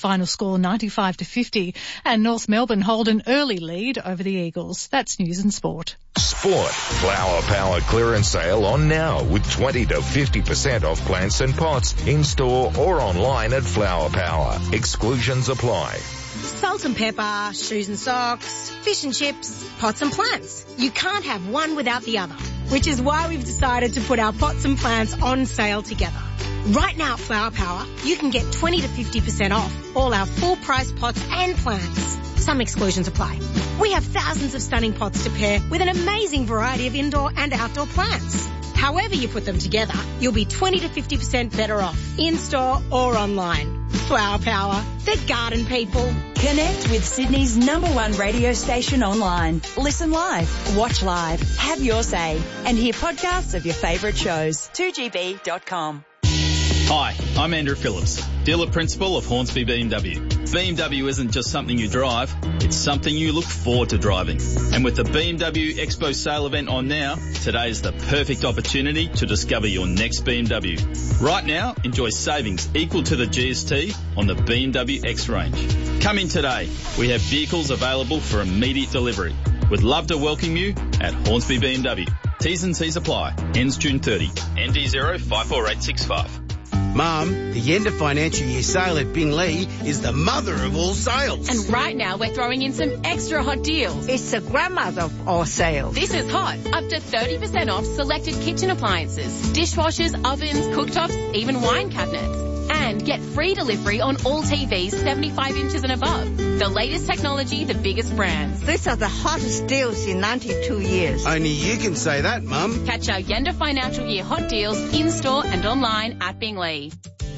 final score 95-50, and North Melbourne hold an early lead over the Eagles. That's news and sport. Sport. Flower Power clearance sale on now with 20 to 50% off plants and pots in store or online at Flower Power. Exclusions apply. Salt and pepper, shoes and socks, fish and chips, pots and plants. You can't have one without the other, which is why we've decided to put our pots and plants on sale together. Right now at Flower Power, you can get 20 to 50% off all our full price pots and plants. Some exclusions apply. We have thousands of stunning pots to pair with an amazing variety of indoor and outdoor plants. However you put them together, you'll be 20 to 50% better off, in-store or online. Flower Power, the garden people. Connect with Sydney's #1 radio station online. Listen live, watch live, have your say, and hear podcasts of your favourite shows. 2GB.com. Hi, I'm Andrew Phillips, dealer principal of Hornsby BMW. BMW isn't just something you drive, it's something you look forward to driving. And with the BMW Expo sale event on now, today is the perfect opportunity to discover your next BMW. Right now, enjoy savings equal to the GST on the BMW X range. Come in today. We have vehicles available for immediate delivery. We'd love to welcome you at Hornsby BMW. T's and C's apply. Ends June 30. ND 054865. Mum, the end of financial year sale at Binglee is the mother of all sales. And right now we're throwing in some extra hot deals. It's the grandmother of all sales. This is hot. Up to 30% off selected kitchen appliances, dishwashers, ovens, cooktops, even wine cabinets. And get free delivery on all TVs 75 inches and above. The latest technology, the biggest brands. These are the hottest deals in 92 years. Only you can say that, Mum. Catch our Yenda Financial Year hot deals in-store and online at Binglee.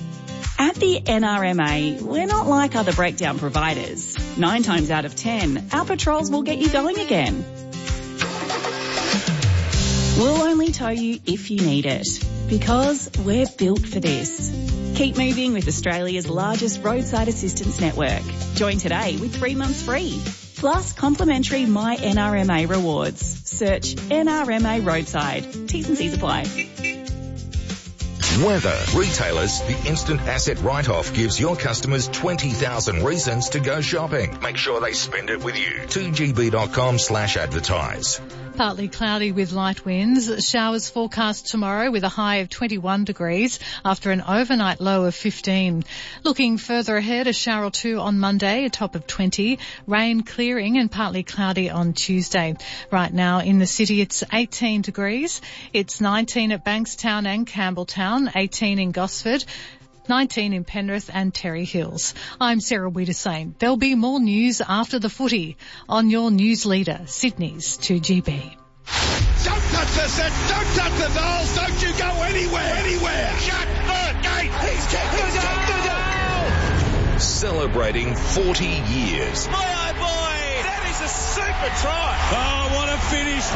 At the NRMA, we're not like other breakdown providers. 9 times out of 10, our patrols will get you going again. We'll only tow you if you need it, because we're built for this. Keep moving with Australia's largest roadside assistance network. Join today with 3 months free. Plus complimentary My NRMA rewards. Search NRMA Roadside. T's and C's apply. Weather. Retailers, the instant asset write-off gives your customers 20,000 reasons to go shopping. Make sure they spend it with you. 2gb.com/advertise. Partly cloudy with light winds. Showers forecast tomorrow with a high of 21 degrees after an overnight low of 15. Looking further ahead, a shower or two on Monday, a top of 20. Rain clearing and partly cloudy on Tuesday. Right now in the city it's 18 degrees. It's 19 at Bankstown and Campbelltown, 18 in Gosford, 19 in Penrith and Terry Hills. I'm Sarah Wiedersame. There'll be more news after the footy on your news leader, Sydney's 2GB. Don't touch the set, don't touch the dolls, don't you go anywhere. Shut the gate. He's kicking the goal. Celebrating 40 years. My eye boy, that is a super try. Oh, what a finish.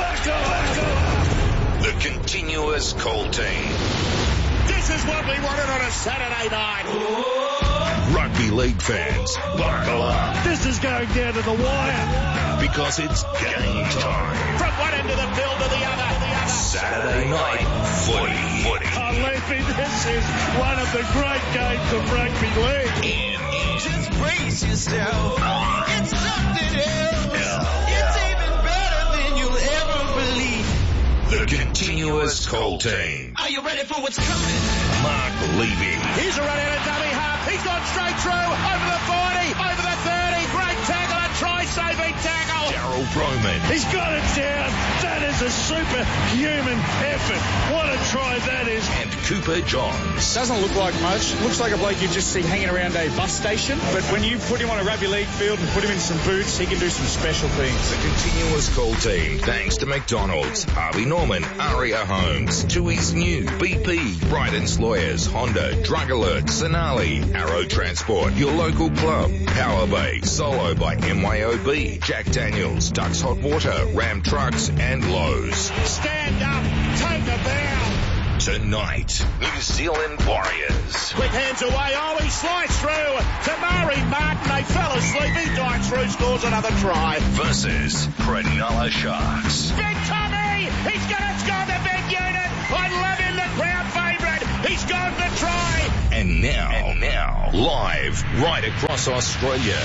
The continuous call team. This is what we wanted on a Saturday night. Rugby league fans, buckle up. This is going down to the wire. Because it's game time. From one end of the field to the other. Saturday night footy. Oh, Leafy, this is one of the great games of rugby league. Just brace yourself. It's something else. It's even better than you'll ever believe. The continuous call team. Are you ready for what's coming? Mark Levy. Here's a run out of dummy half. He's gone straight through. Over the 40. Over the 30. Great tackle. A try-saving tackle. Darryl Broman. He's got it down. That is a superhuman effort. What a try that is. And Cooper Johns. Doesn't look like much. Looks like a bloke you just see hanging around a bus station. But when you put him on a rugby league field and put him in some boots, he can do some special things. The continuous call team. Thanks to McDonald's, Harvey Norman, Aria Homes, Tui's New, BP, Bryden's Lawyers, Honda, Drug Alert, Sonali, Arrow Transport, your local club, Power Bay, Solo by MYOB, Jack Daniels, Ducks Hot Water, Ram Trucks and Lowe's. Stand up, take a bow. Tonight, New Zealand Warriors. Quick hands away, oh, he slides through to Murray Martin. They fell asleep, he died through, scores another try. Versus Cronulla Sharks. Big Tommy, he's going to score the big unit. I love him, the crowd favourite. He's gone to try. And And now, live right across Australia,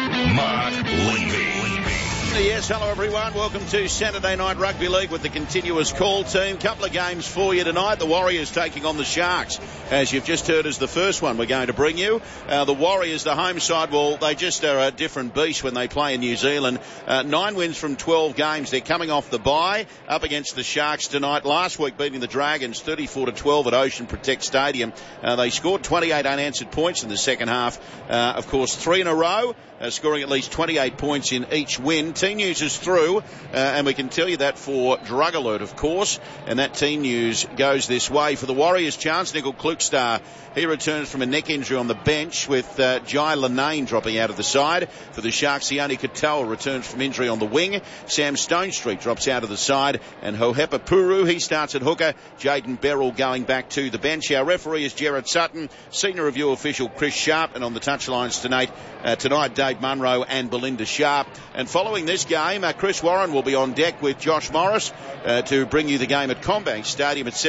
Mark Levy. Yes, hello everyone. Welcome to Saturday Night Rugby League with the continuous call team. Couple of games for you tonight. The Warriors taking on the Sharks, as you've just heard, is the first one we're going to bring you. The Warriors, the home side, well, they just are a different beast when they play in New Zealand. 9 wins from 12 games. They're coming off the bye, up against the Sharks tonight. Last week beating the Dragons 34-12 at Ocean Protect Stadium. They scored 28 unanswered points in the second half. Of course, 3 in a row, scoring at least 28 points in each win. Team news is through, and we can tell you that for Drug Alert, of course, and that team news goes this way. For the Warriors, Chance Nickel-Klukstar, he returns from a neck injury on the bench, with Jai Lanane dropping out of the side. For the Sharks, Sione Katoa returns from injury on the wing. Sam Stonestreet drops out of the side, and Hohepa Puru, he starts at hooker. Jaden Beryl going back to the bench. Our referee is Gerard Sutton, senior review official Chris Sharp, and on the touchlines tonight, Dave Munro and Belinda Sharp. And following this game, Chris Warren will be on deck with Josh Morris to bring you the game at CommBank Stadium at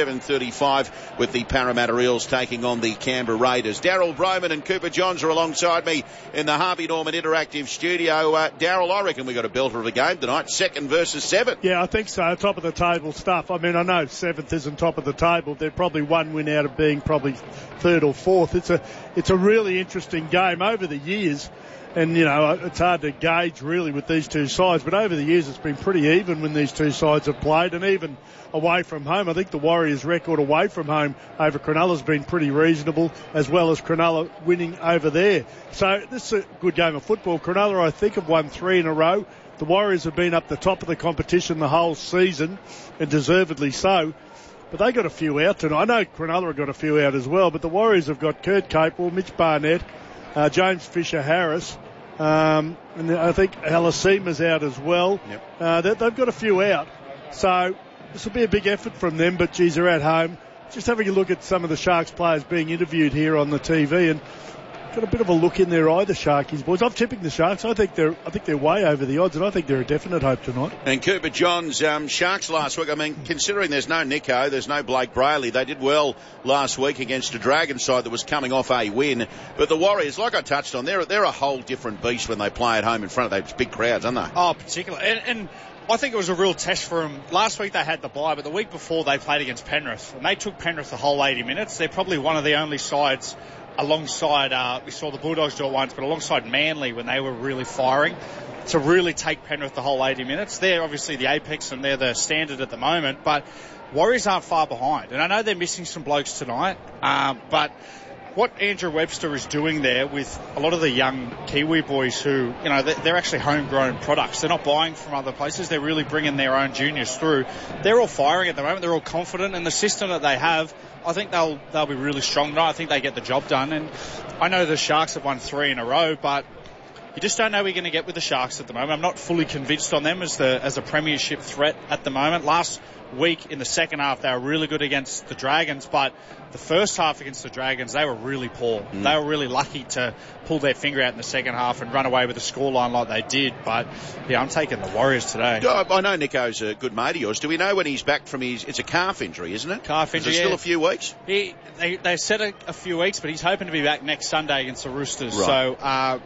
7:35, with the Parramatta Eels taking on the Canberra Raiders. Daryl Broman and Cooper Johns are alongside me in the Harvey Norman Interactive Studio. Daryl, I reckon we got a belter of a game tonight, 2nd versus 7th. Yeah, I think so. Top of the table stuff. I mean, I know 7th isn't top of the table. They're probably one win out of being probably 3rd or 4th. It's a really interesting game over the years. And, you know, it's hard to gauge really with these two sides, but over the years it's been pretty even when these two sides have played, and even away from home. I think the Warriors' record away from home over Cronulla's been pretty reasonable, as well as Cronulla winning over there. So this is a good game of football. Cronulla, I think, have won 3 in a row. The Warriors have been up the top of the competition the whole season, and deservedly so. But they got a few out tonight. I know Cronulla have got a few out as well, but the Warriors have got Kurt Capewell, Mitch Barnett, James Fisher-Harris, and I think Alasima's out as well. Yep. They've got a few out. So this will be a big effort from them, but geez, they're at home. Just having a look at some of the Sharks players being interviewed here on the TV, and got a bit of a look in their eye, the Sharkies boys. I'm tipping the Sharks. I think they're way over the odds, and I think they're a definite hope tonight. And Cooper Johns, Sharks last week, I mean, considering there's no Nico, there's no Blake Brayley, they did well last week against a Dragon side that was coming off a win. But the Warriors, like I touched on, they're a whole different beast when they play at home in front of those big crowds, aren't they? Oh, particularly. And I think it was a real test for them. Last week they had the bye, but the week before they played against Penrith, and they took Penrith the whole 80 minutes. They're probably one of the only sides alongside, we saw the Bulldogs do it once, but alongside Manly when they were really firing, to really take Penrith the whole 80 minutes. They're obviously the apex and they're the standard at the moment, but Warriors aren't far behind. And I know they're missing some blokes tonight, but what Andrew Webster is doing there with a lot of the young Kiwi boys who, you know, they're actually homegrown products. They're not buying from other places. They're really bringing their own juniors through. They're all firing at the moment. They're all confident, and the system that they have, I think they'll be really strong tonight. I think they get the job done. And I know the Sharks have won 3 in a row, but you just don't know what you're going to get with the Sharks at the moment. I'm not fully convinced on them as a premiership threat at the moment. Last week in the second half, they were really good against the Dragons, but the first half against the Dragons, they were really poor. They were really lucky to pull their finger out in the second half and run away with the scoreline like they did. But, yeah, I'm taking the Warriors today. I know Nico's a good mate of yours. Do we know when he's back from it's a calf injury, isn't it? Calf injury, Is it still a few weeks? They said a few weeks, but he's hoping to be back next Sunday against the Roosters. Right.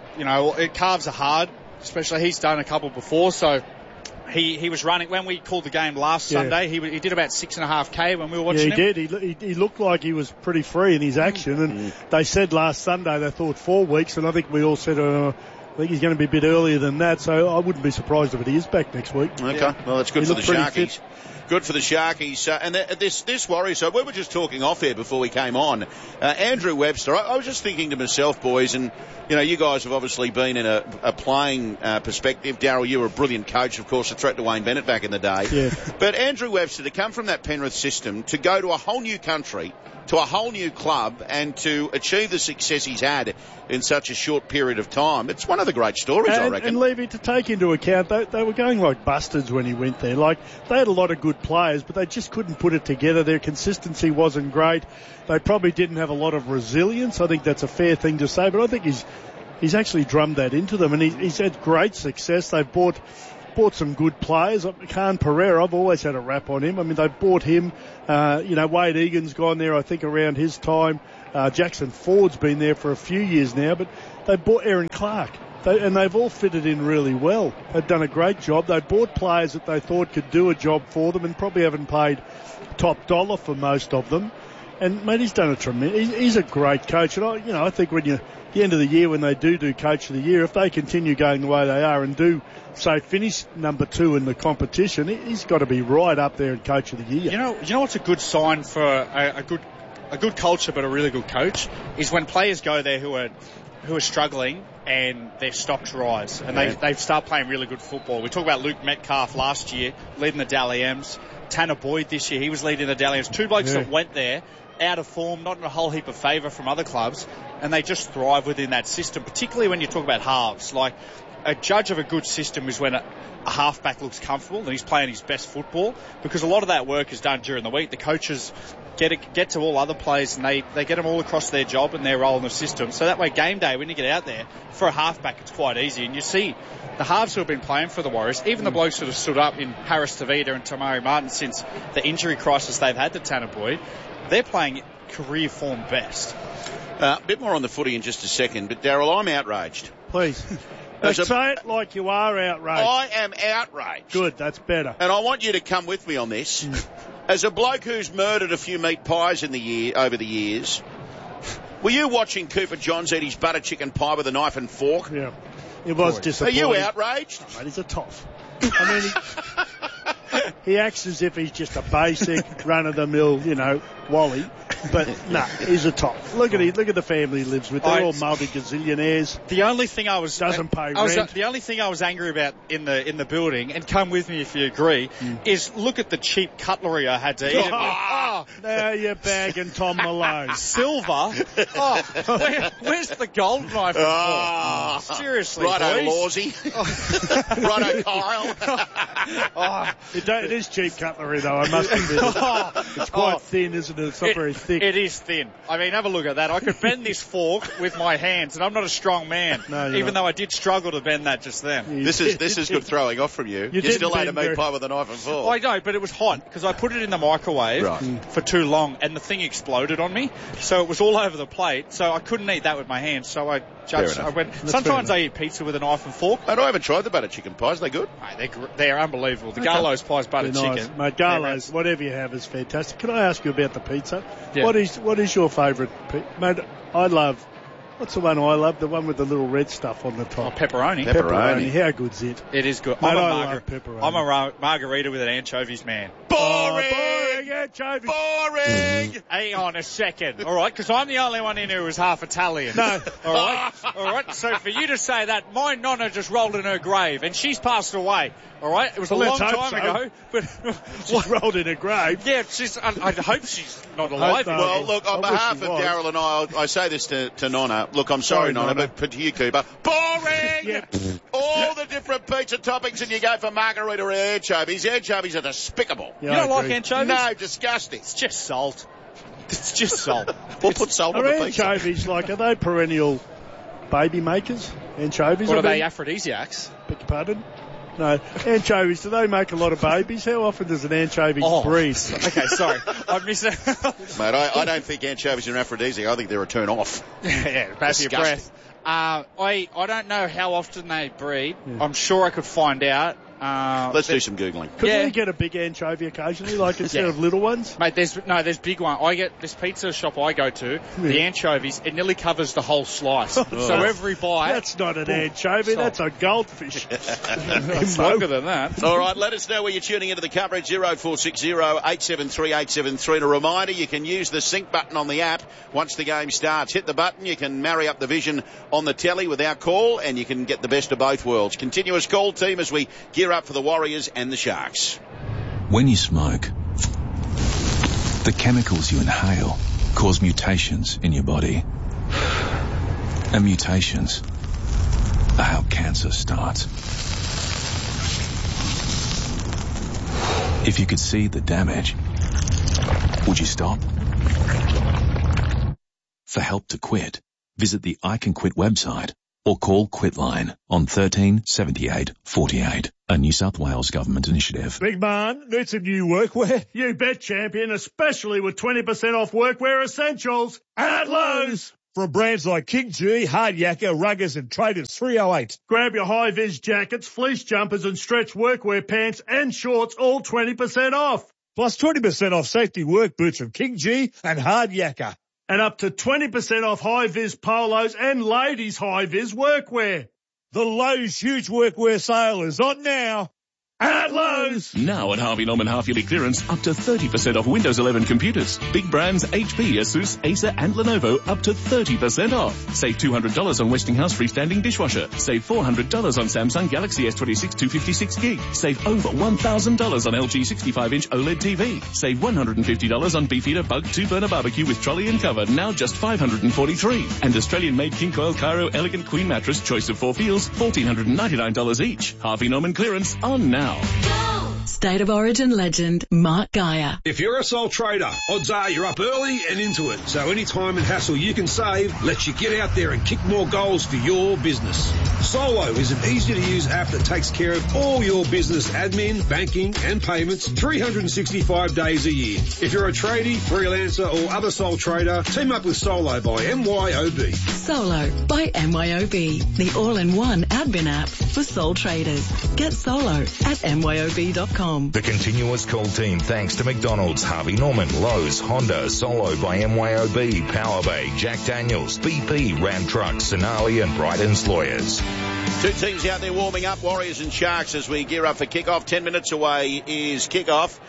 So, calves are hard, especially he's done a couple before, so he was running when we called the game last Sunday. He did about 6.5k when we were watching him. Yeah, he did. He looked like he was pretty free in his action, and they said last Sunday they thought 4 weeks, and I think we all said I think he's going to be a bit earlier than that, so I wouldn't be surprised if he is back next week. Okay, well that's good for the Sharkies. Good for the Sharkies. And this Warriors, so we were just talking off here before we came on. Andrew Webster, I was just thinking to myself, boys, and, you know, you guys have obviously been in a playing perspective. Daryl, you were a brilliant coach, of course, a threat to Wayne Bennett back in the day. Yeah. But Andrew Webster, to come from that Penrith system, to go to a whole new country, to a whole new club, and to achieve the success he's had in such a short period of time, it's one of the great stories, I reckon. And Levy, to take into account, they were going like bustards when he went there. Like, they had a lot of good players, but they just couldn't put it together. Their consistency wasn't great. They probably didn't have a lot of resilience. I think that's a fair thing to say, but I think he's actually drummed that into them, and he's had great success. They've bought some good players. Khan Pereira, I've always had a rap on him. I mean, they bought him. Wade Egan's gone there, I think, around his time. Jackson Ford's been there for a few years now, but they bought Aaron Clark. And they've all fitted in really well. They've done a great job. They bought players that they thought could do a job for them and probably haven't paid top dollar for most of them. And, mate, he's done a tremendous... He's a great coach. And, I think when at the end of the year, when they do Coach of the Year, if they continue going the way they are and do, say, finish number 2 in the competition, he's got to be right up there in Coach of the Year. You know what's a good sign for a good culture but a really good coach is when players go there who are struggling and their stocks rise and they start playing really good football. We talk about Luke Metcalf last year leading the Dally M's. Tanner Boyd this year, he was leading the Dally M's. 2 blokes that went there out of form, not in a whole heap of favour from other clubs, and they just thrive within that system, particularly when you talk about halves. Like, a judge of a good system is when a halfback looks comfortable and he's playing his best football, because a lot of that work is done during the week. The coaches get to all other players and they get them all across their job and their role in the system. So that way, game day, when you get out there, for a halfback, it's quite easy. And you see the halves who have been playing for the Warriors, even the blokes that have stood up in Harris Tavita and Tamari Martin since the injury crisis they've had to Tanner Boyd, they're playing career form best. A bit more on the footy in just a second, but Daryl, I'm outraged. Please. Say it like you are outraged. I am outraged. Good, that's better. And I want you to come with me on this. As a bloke who's murdered a few meat pies over the years, were you watching Cooper Johns eat his butter chicken pie with a knife and fork? Yeah. It was disappointing. Are you outraged? Mate, he's a toff. I mean, he acts as if he's just a basic, run-of-the-mill, Wally. But, he's a top. Look at the family he lives with. They're all multi-gazillionaires. The only thing I was... Doesn't pay rent. The only thing I was angry about in the building, and come with me if you agree, is look at the cheap cutlery I had to eat. Now you're bagging Tom Malone. Silver? Where's the gold knife? Seriously, Righto, Lawsy. Righto, Kyle. It is cheap cutlery, though, I must admit. It's quite thin, isn't it? It's not very thick. It is thin. I mean, have a look at that. I could bend this fork with my hands, and I'm not a strong man, even though I did struggle to bend that just then. This is good throwing off from you. You still ate a meat pie with a knife and fork. I know, but it was hot, because I put it in the microwave for too long, and the thing exploded on me, so it was all over the plate, so I couldn't eat that with my hands, so I went... Sometimes I eat pizza with a knife and fork. I haven't tried the butter chicken pies. They're good. They're unbelievable. The Garlo's pie's butter chicken. Mate, Garlo's, whatever you have is fantastic. Can I ask you about the pizza? Yeah. What is your favourite pizza? Mate, I love... What's the one I love? The one with the little red stuff on the top. Pepperoni. Pepperoni. How good's it? It is good. Mate, I love pepperoni. I'm a margarita with an anchovies man. Boring! Anchovies. Boring! Hang on a second, all right? Because I'm the only one in here who's half Italian. No. All right? So for you to say that, my nonna just rolled in her grave, and she's passed away. All right? It was a long time ago. But she's rolled in her grave. Yeah, I hope she's not alive. Well, look, on behalf of Daryl and I say this to Nonna. Look, I'm sorry, Nonna, but to you, Cooper. Boring! Yeah. All the different pizza toppings, and you go for margarita or anchovies. Anchovies are despicable. Yeah, you don't like anchovies? No, disgusting. It's just salt. It's just salt. We'll put salt on the pizza. Anchovies, are they perennial baby makers? Anchovies? What are they, aphrodisiacs? Beg your pardon? No, anchovies, do they make a lot of babies? How often does an anchovy breed? Okay, sorry. I missed it. Mate, I don't think anchovies are an aphrodisiac. I think they're a turn off. Yeah, bad for your breath. I don't know how often they breed. Yeah. I'm sure I could find out. Let's do some Googling. Could we get a big anchovy occasionally, like instead of little ones? Mate, there's big one. I get this pizza shop I go to, the anchovies, it nearly covers the whole slice. So every bite... That's not an anchovy, that's a goldfish. It's longer than that. All right, let us know where you're tuning into the coverage, 0460 873 873. And a reminder, you can use the sync button on the app once the game starts. Hit the button, you can marry up the vision on the telly with our call, and you can get the best of both worlds. Continuous call team as we gear up for the Warriors and the Sharks. When you smoke, the chemicals you inhale cause mutations in your body. And mutations are how cancer starts. If you could see the damage, would you stop? For help to quit, visit the I Can Quit website or call Quitline on 13 78 48. A New South Wales government initiative. Big man, need some new workwear? You bet, champion, especially with 20% off workwear essentials at Lowe's. From brands like King G, Hard Yakka, Ruggers and Traders 308. Grab your high-vis jackets, fleece jumpers and stretch workwear pants and shorts, all 20% off. Plus 20% off safety work boots from King G and Hard Yakka. And up to 20% off high-vis polos and ladies' high-vis workwear. The Lowe's huge workwear sale is on now at Lowe's. Now at Harvey Norman half-yearly clearance, up to 30% off Windows 11 computers. Big brands HP, Asus, Acer and Lenovo up to 30% off. Save $200 on Westinghouse freestanding dishwasher. Save $400 on Samsung Galaxy S26 256 gig. Save over $1,000 on LG 65-inch OLED TV. Save $150 on Beefeater Bug 2-burner barbecue with trolley and cover, now just $543. And Australian-made King Coil Cairo Elegant Queen Mattress, choice of 4 feels, $1,499 each. Harvey Norman clearance on now. State of Origin legend Mark Geyer. If you're a sole trader, odds are you're up early and into it. So any time and hassle you can save lets you get out there and kick more goals for your business. Solo is an easy-to-use app that takes care of all your business admin, banking and payments 365 days a year. If you're a tradie, freelancer or other sole trader, team up with Solo by MYOB. Solo by MYOB, the all-in-one admin app for sole traders. Get Solo at MYOB.com. The continuous call team thanks to McDonald's, Harvey Norman, Lowe's, Honda, Solo by MYOB, Power Bay, Jack Daniels, BP, Ram Trucks, Sonali and Bryden's Lawyers. Two teams out there warming up, Warriors and Sharks, as we gear up for kickoff. 10 minutes away is kickoff.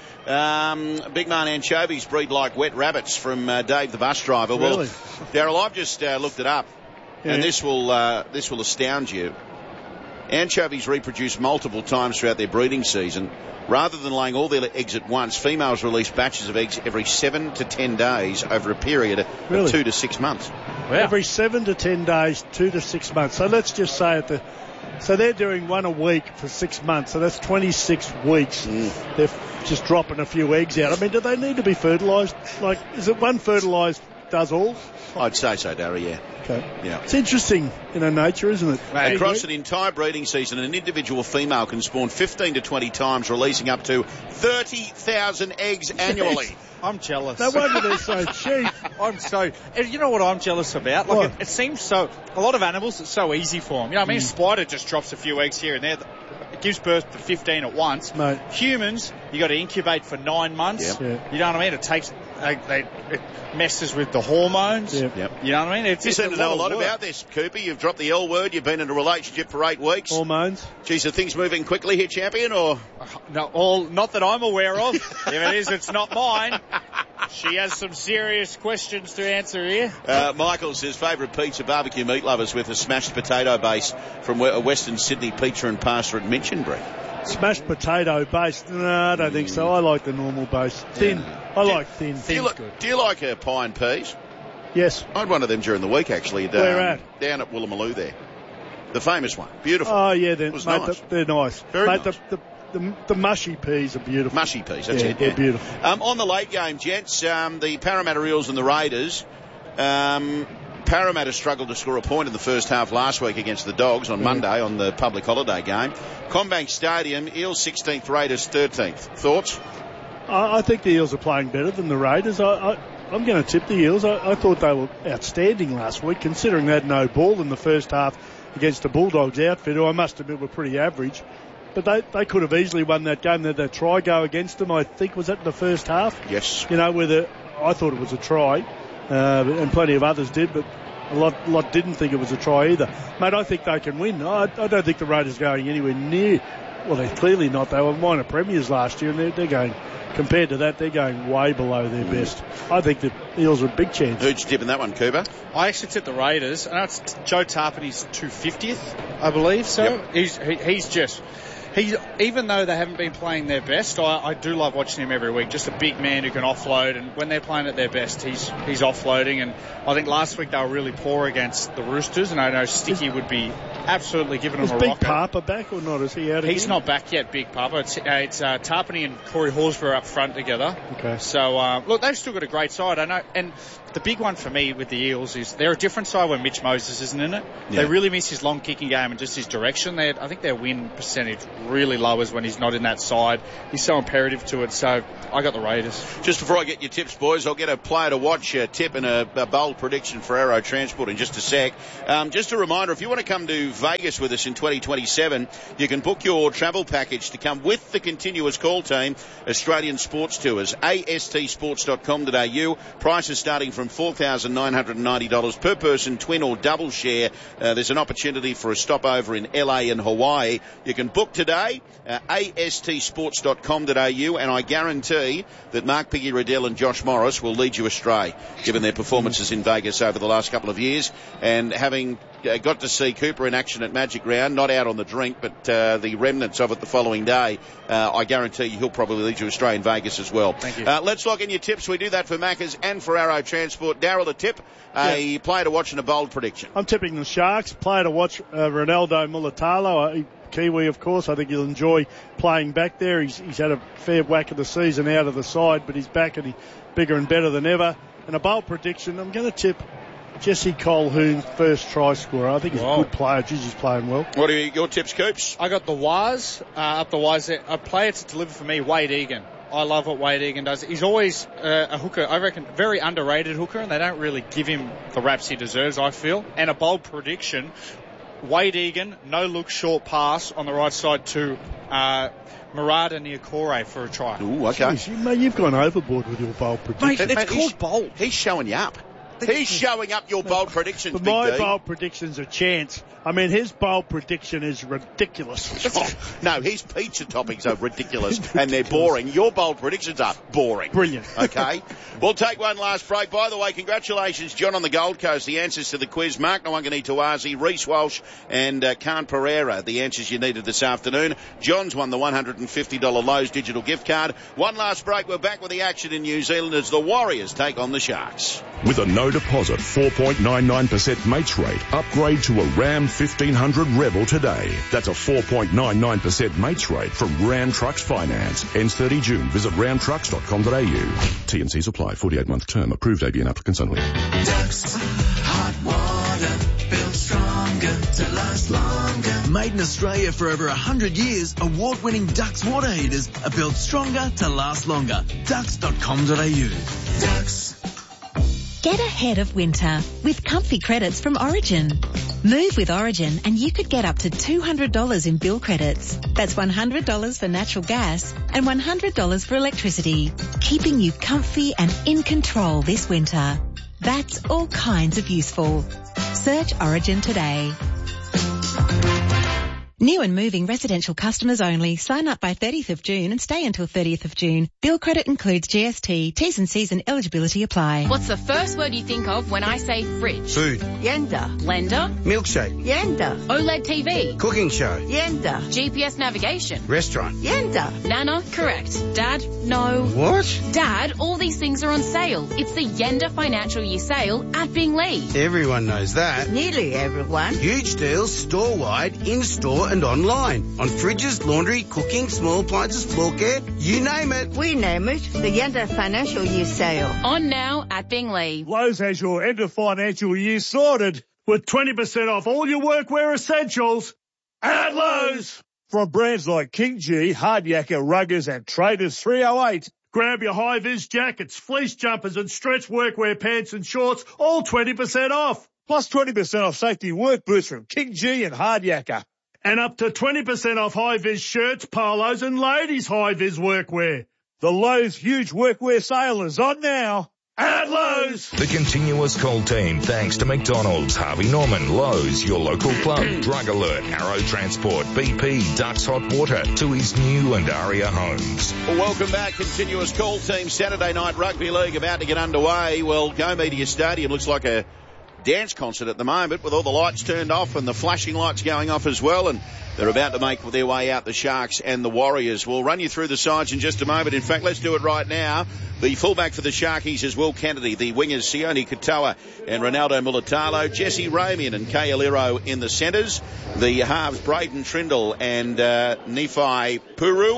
Big man anchovies breed like wet rabbits from Dave the bus driver. Really? Well, Daryl, I've just looked it up, and this will astound you. Anchovies reproduce multiple times throughout their breeding season. Rather than laying all their eggs at once, females release batches of eggs every 7 to 10 days over a period of 2 to 6 months. Wow. Every 7 to 10 days, 2 to 6 months. So let's just say so they're doing one a week for 6 months. So that's 26 weeks. They're just dropping a few eggs out. I mean, do they need to be fertilised? Like, is it one fertilised does all? I'd say so, Darry, yeah. Okay. Yeah. It's interesting in nature, isn't it? Across an entire breeding season, an individual female can spawn 15 to 20 times, releasing up to 30,000 eggs annually. I'm jealous. No wonder they're so cheap. You know what I'm jealous about? Like, it seems so, a lot of animals, it's so easy for them. You know what I mean? A spider just drops a few eggs here and there. It gives birth to 15 at once. Mate. Humans, you got to incubate for 9 months. Yep. Yeah. You know what I mean? It takes, it messes with the hormones. Yep. You know what I mean? You seem to know a lot about this, Cooper. You've dropped the L word. You've been in a relationship for 8 weeks. Hormones. Geez, are things moving quickly here, champion, or? No, not that I'm aware of. If it is, it's not mine. She has some serious questions to answer here. Michael says favourite pizza, barbecue meat lovers with a smashed potato base from Western Sydney Pizza and Pasta at Minchinbury. Smashed potato base? No, I don't think so. I like the normal base. Thin. Yeah. I like thin. Do you like pie and peas? Yes. I had one of them during the week, actually. Where at? Down at Woolloomooloo there. The famous one. Beautiful. Oh, yeah. They're nice. They're nice. Very nice. The mushy peas are beautiful. Mushy peas, that's it. They're beautiful. On the late game, gents, the Parramatta Eels and the Raiders. Parramatta struggled to score a point in the first half last week against the Dogs on Monday on the public holiday game. Combank Stadium, Eels 16th, Raiders 13th. Thoughts? I think the Eels are playing better than the Raiders. I'm going to tip the Eels. I thought they were outstanding last week, considering they had no ball in the first half against the Bulldogs outfit, who I must admit were pretty average. But they could have easily won that game. They had that try go against them, I think. Was that in the first half? Yes. You know, I thought it was a try, and plenty of others did, but a lot didn't think it was a try either. Mate, I think they can win. I don't think the Raiders are going anywhere near. Well, they're clearly not. They were minor premiers last year, and they're going, compared to that, they're going way below their best. I think the Eels are a big chance. Who'd you tip in that one, Cooper? I actually tipped the Raiders. I know it's Joe Tarpany's 250th, I believe. So yep. Even though they haven't been playing their best, I do love watching him every week. Just a big man who can offload, and when they're playing at their best, he's offloading. And I think last week they were really poor against the Roosters, and I know Sticky would be absolutely giving them a rocket. Is Big Papa back or not? Is he out again? He's not back yet, Big Papa. It's Tarpany and Corey Horsburgh up front together. Okay. So, look, they've still got a great side. I know, and the big one for me with the Eels is they're a different side when Mitch Moses isn't in it. Yeah. They really miss his long kicking game and just his direction. I think their win percentage really lowers when he's not in that side. He's so imperative to it, so I got the Raiders. Just before I get your tips, boys, I'll get a player to watch tip and a bold prediction for Aero Transport in just a sec. Just a reminder, if you want to come to Vegas with us in 2027, you can book your travel package to come with the continuous call team, Australian Sports Tours, astsports.com.au. Prices starting from $4,990 per person, twin or double share. There's an opportunity for a stopover in LA and Hawaii. You can book today, astsports.com.au, and I guarantee that Mark Piggy Riddell and Josh Morris will lead you astray, given their performances in Vegas over the last couple of years. And having got to see Cooper in action at Magic Round, not out on the drink, but the remnants of it the following day, I guarantee you he'll probably lead you astray in Vegas as well. Thank you. Let's lock in your tips. We do that for Maccas and for Aero Transport. Darryl, a tip, a player to watch and a bold prediction. I'm tipping the Sharks. Player to watch, Ronaldo Mulitalo. Kiwi, of course. I think he'll enjoy playing back there. He's had a fair whack of the season out of the side, but he's back and he's bigger and better than ever. And a bold prediction, I'm going to tip Jesse Colquhoun, first try scorer. I think he's a good player. He's playing well. What are your tips, Coops? I got the Waz, up the Waz there. A player to deliver for me, Wade Egan. I love what Wade Egan does. He's always a hooker, I reckon, very underrated hooker, and they don't really give him the raps he deserves, I feel. And a bold prediction, Wade Egan, no-look short pass on the right side to Murata Niokore for a try. Ooh, okay. Jeez, mate, you've gone overboard with your bold prediction. Mate, it's called bold. He's showing you up. He's showing up your bold predictions, But Big my D. bold prediction's a chance. I mean, his bold prediction is ridiculous. No, his pizza toppings are ridiculous and they're boring. Your bold predictions are boring. Brilliant. Okay. We'll take one last break. By the way, congratulations, John on the Gold Coast. The answers to the quiz. Mark Nwanganitawazi, Reece Walsh and Khan Pereira. The answers you needed this afternoon. John's won the $150 Lowe's digital gift card. One last break. We're back with the action in New Zealand as the Warriors take on the Sharks. With a no deposit 4.99% mates rate, upgrade to a Ram 1500 Rebel today. That's a 4.99% mates rate from Ram Trucks Finance. Ends 30 June. Visit ramtrucks.com.au. T&Cs apply. 48-month term. Approved ABN applicants only. Ducks, hot water, built stronger to last longer. Made in Australia for over 100 years, award-winning Ducks water heaters are built stronger to last longer. Ducks.com.au. Ducks. Get ahead of winter with comfy credits from Origin. Move with Origin and you could get up to $200 in bill credits. That's $100 for natural gas and $100 for electricity, keeping you comfy and in control this winter. That's all kinds of useful. Search Origin today. New and moving residential customers only. Sign up by 30th of June and stay until 30th of June. Bill credit includes GST. T's and C's and eligibility apply. What's the first word you think of when I say fridge? Food. Yenda. Blender? Milkshake. Yenda. OLED TV? Cooking show. Yenda. GPS navigation? Restaurant. Yenda. Nana? Correct. Dad? No. What? Dad, all these things are on sale. It's the Yenda Financial Year Sale at Binglee. Everyone knows that. Nearly everyone. Huge deals store-wide, in-store and online. On fridges, laundry, cooking, small appliances, floor care, you name it. We name it the Yenda Financial Year Sale. On now at Binglee. Lowe's has your end of financial year sorted with 20% off all your workwear essentials at Lowe's. From brands like King G, Hard Yakka, Ruggers and Traders 308. Grab your high-vis jackets, fleece jumpers and stretch workwear pants and shorts, all 20% off. Plus 20% off safety work boots from King G and Hard Yakka. And up to 20% off high-vis shirts, polos and ladies' high-vis workwear. The Lowe's huge workwear sale is on now at Lowe's. The continuous call team thanks to McDonald's, Harvey Norman, Lowe's, your local club, Drug Alert, Aero Transport, BP, Ducks Hot Water, Tui's New and Aria Homes. Well, welcome back. Continuous call team. Saturday night rugby league about to get underway. Well, Go Media Stadium looks like a dance concert at the moment with all the lights turned off and the flashing lights going off as well, and they're about to make their way out, the Sharks and the Warriors. We'll run you through the sides in just a moment. In fact, let's do it right now. The fullback for the Sharkies is Will Kennedy. The wingers Sione Katoa and Ronaldo Mulitalo. Jesse Ramian and Kay Aliro in the centres. The halves Braden Trindle and Nephi Puru.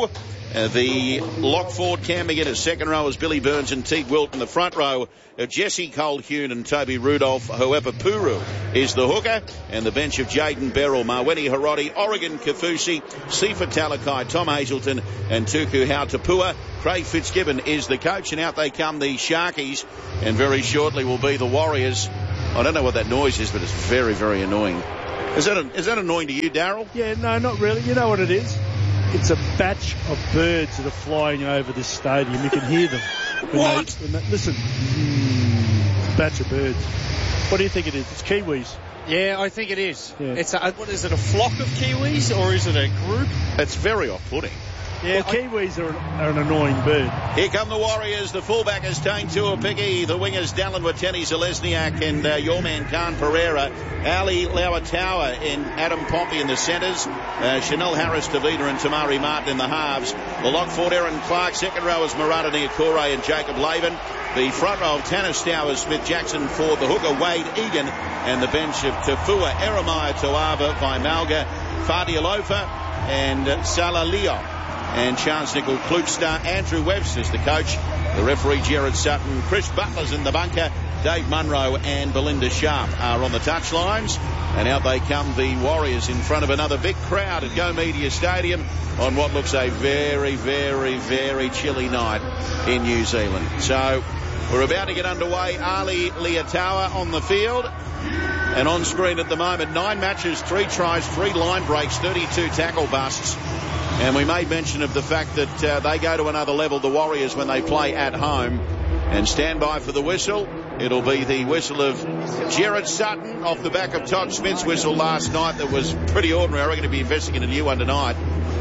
The lock forward, Cam McGuinness. Second row is Billy Burns and Teague Wilton. The front row of Jesse Colquhoun and Toby Rudolph. However, Puru is the hooker. And the bench of Jaden Beryl, Marweni Hiroti, Oregon Kafusi, Sifa Talakai, Tom Hazelton and Tuku Hautapua. Craig Fitzgibbon is the coach, and out they come the Sharkies, and very shortly will be the Warriors. I don't know what that noise is, but it's very, very annoying. Is that annoying to you, Darryl? Yeah, no, not really. You know what it is? It's a batch of birds that are flying over this stadium. You can hear them. What? Listen, it's a batch of birds. What do you think it is? It's Kiwis. Yeah, I think it is. Yeah. It's what is it, a flock of Kiwis, or is it a group? It's very off-putting. Yeah, well, Kiwis are an annoying bird. Here come the Warriors. The fullback is Tane Tuapiki. The wingers Dallin Wateni, Zelezniak and your man Khan Pereira. Ali Lauataua and Adam Pompey in the centres. Chanel Harris, Davida and Tamari Martin in the halves. The lock forward Aaron Clark. Second row is Murata Niokore and Jacob Laban. The front row of Tanner Stowers, Smith Jackson Ford. The hooker Wade Egan. And the bench of Tafua Eremiah Toava, Vaimalga, Fadia Lofa and Salah Leo. And Chance Nickel Klukestar. Andrew Webster's the coach. The referee Gerard Sutton. Chris Butler's in the bunker. Dave Munro and Belinda Sharp are on the touchlines. And out they come, the Warriors, in front of another big crowd at Go Media Stadium on what looks a very, very, very chilly night in New Zealand. So we're about to get underway. Ali Liataua on the field. And on screen at the moment, 9 matches, 3 tries, 3 line breaks, 32 tackle busts. And we made mention of the fact that they go to another level, the Warriors, when they play at home. And stand by for the whistle. It'll be the whistle of Gerard Sutton off the back of Todd Smith's whistle last night that was pretty ordinary. I'm going to be investigating a new one tonight.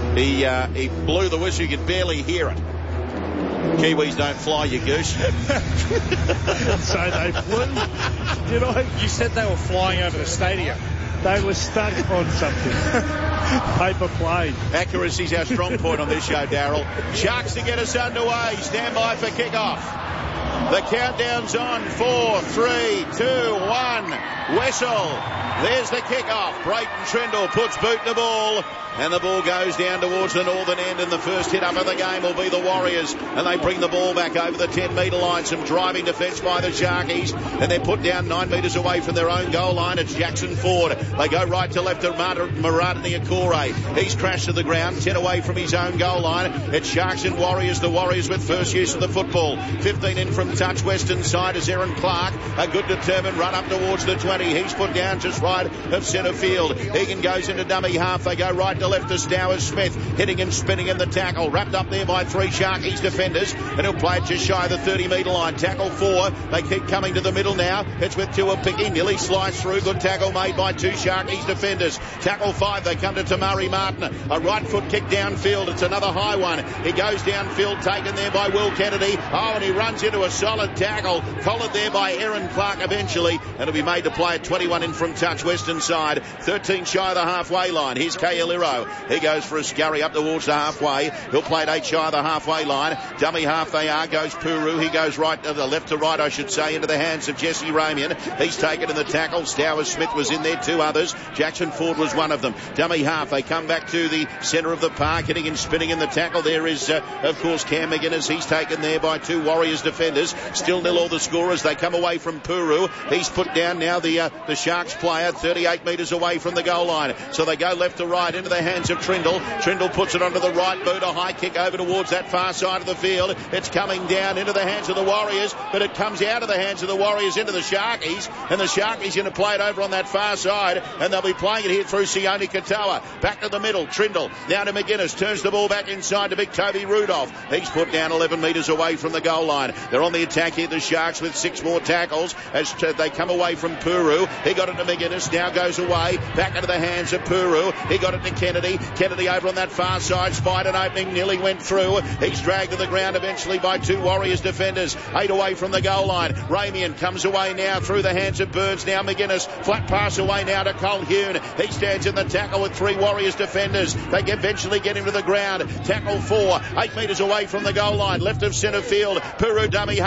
He blew the whistle. You could barely hear it. Kiwis don't fly, you goose. So they flew. Did I? You said they were flying over the stadium. They were stuck on something. Paper plane. Accuracy's our strong point on this show, Darryl. Sharks to get us underway. Stand by for kickoff. The countdown's on. 4, 3, 2, 1. Whistle. There's the kickoff. Brayton Trindle puts boot in the ball. And the ball goes down towards the northern end, and the first hit up of the game will be the Warriors. And they bring the ball back over the 10-metre line. Some driving defence by the Sharkies. And they're put down 9 metres away from their own goal line. It's Jackson Ford. They go right to left to Murata Niokore. He's crashed to the ground, 10 away from his own goal line. It's Sharks and Warriors. The Warriors with first use of the football. 15 in from touch, western side is Aaron Clark. A good determined run up towards the 20. He's put down just right of centre field. Egan goes into dummy half. They go right to left to Stowers Smith, hitting and spinning in the tackle, wrapped up there by 3 Sharkies defenders, and he'll play it just shy of the 30-metre line. Tackle 4, they keep coming to the middle now. It's with Tuapiki, nearly sliced through. Good tackle made by 2 Sharkies defenders. Tackle 5, they come to Tamari Martin. A right foot kick downfield. It's another high one. He goes downfield, taken there by Will Kennedy. Oh, and he runs into a solid tackle, followed there by Aaron Clark eventually, and it'll be made to play at 21 in from touch, western side, 13 shy of the halfway line. Here's Kaeliro. He goes for a scurry up towards the halfway. He'll play it 8 shy of the halfway line. Dummy half they are. Goes Puru. He goes right to the left to right, I should say, into the hands of Jesse Ramian. He's taken in the tackle. Stowers Smith was in there. 2 others. Jackson Ford was one of them. Dummy half. They come back to the centre of the park, hitting and spinning in the tackle. There is, of course, Cam McGuinness. He's taken there by 2 Warriors defenders. Still nil all the scorers. They come away from Puru. He's put down now the Sharks player 38 metres away from the goal line. So they go left to right into the hands of Trindle. Trindle puts it onto the right boot. A high kick over towards that far side of the field. It's coming down into the hands of the Warriors, but it comes out of the hands of the Warriors into the Sharkies, and the Sharkies going to play it over on that far side, and they'll be playing it here through Sione Katoa. Back to the middle. Trindle now to McGuinness. Turns the ball back inside to big Toby Rudolph. He's put down 11 metres away from the goal line. They're on the attack here, the Sharks, with 6 more tackles as they come away from Puru. He got it to McGuinness. Now goes away. Back into the hands of Puru. He got it to Kennedy. Kennedy over on that far side, spied an opening, nearly went through. He's dragged to the ground eventually by 2 Warriors defenders. 8 away from the goal line. Ramian comes away now through the hands of Burns. Now McGuinness. Flat pass away now to Colquhoun. He stands in the tackle with 3 Warriors defenders. They eventually get him to the ground. Tackle 4, 8 metres away from the goal line. Left of centre field. Puru dummy half.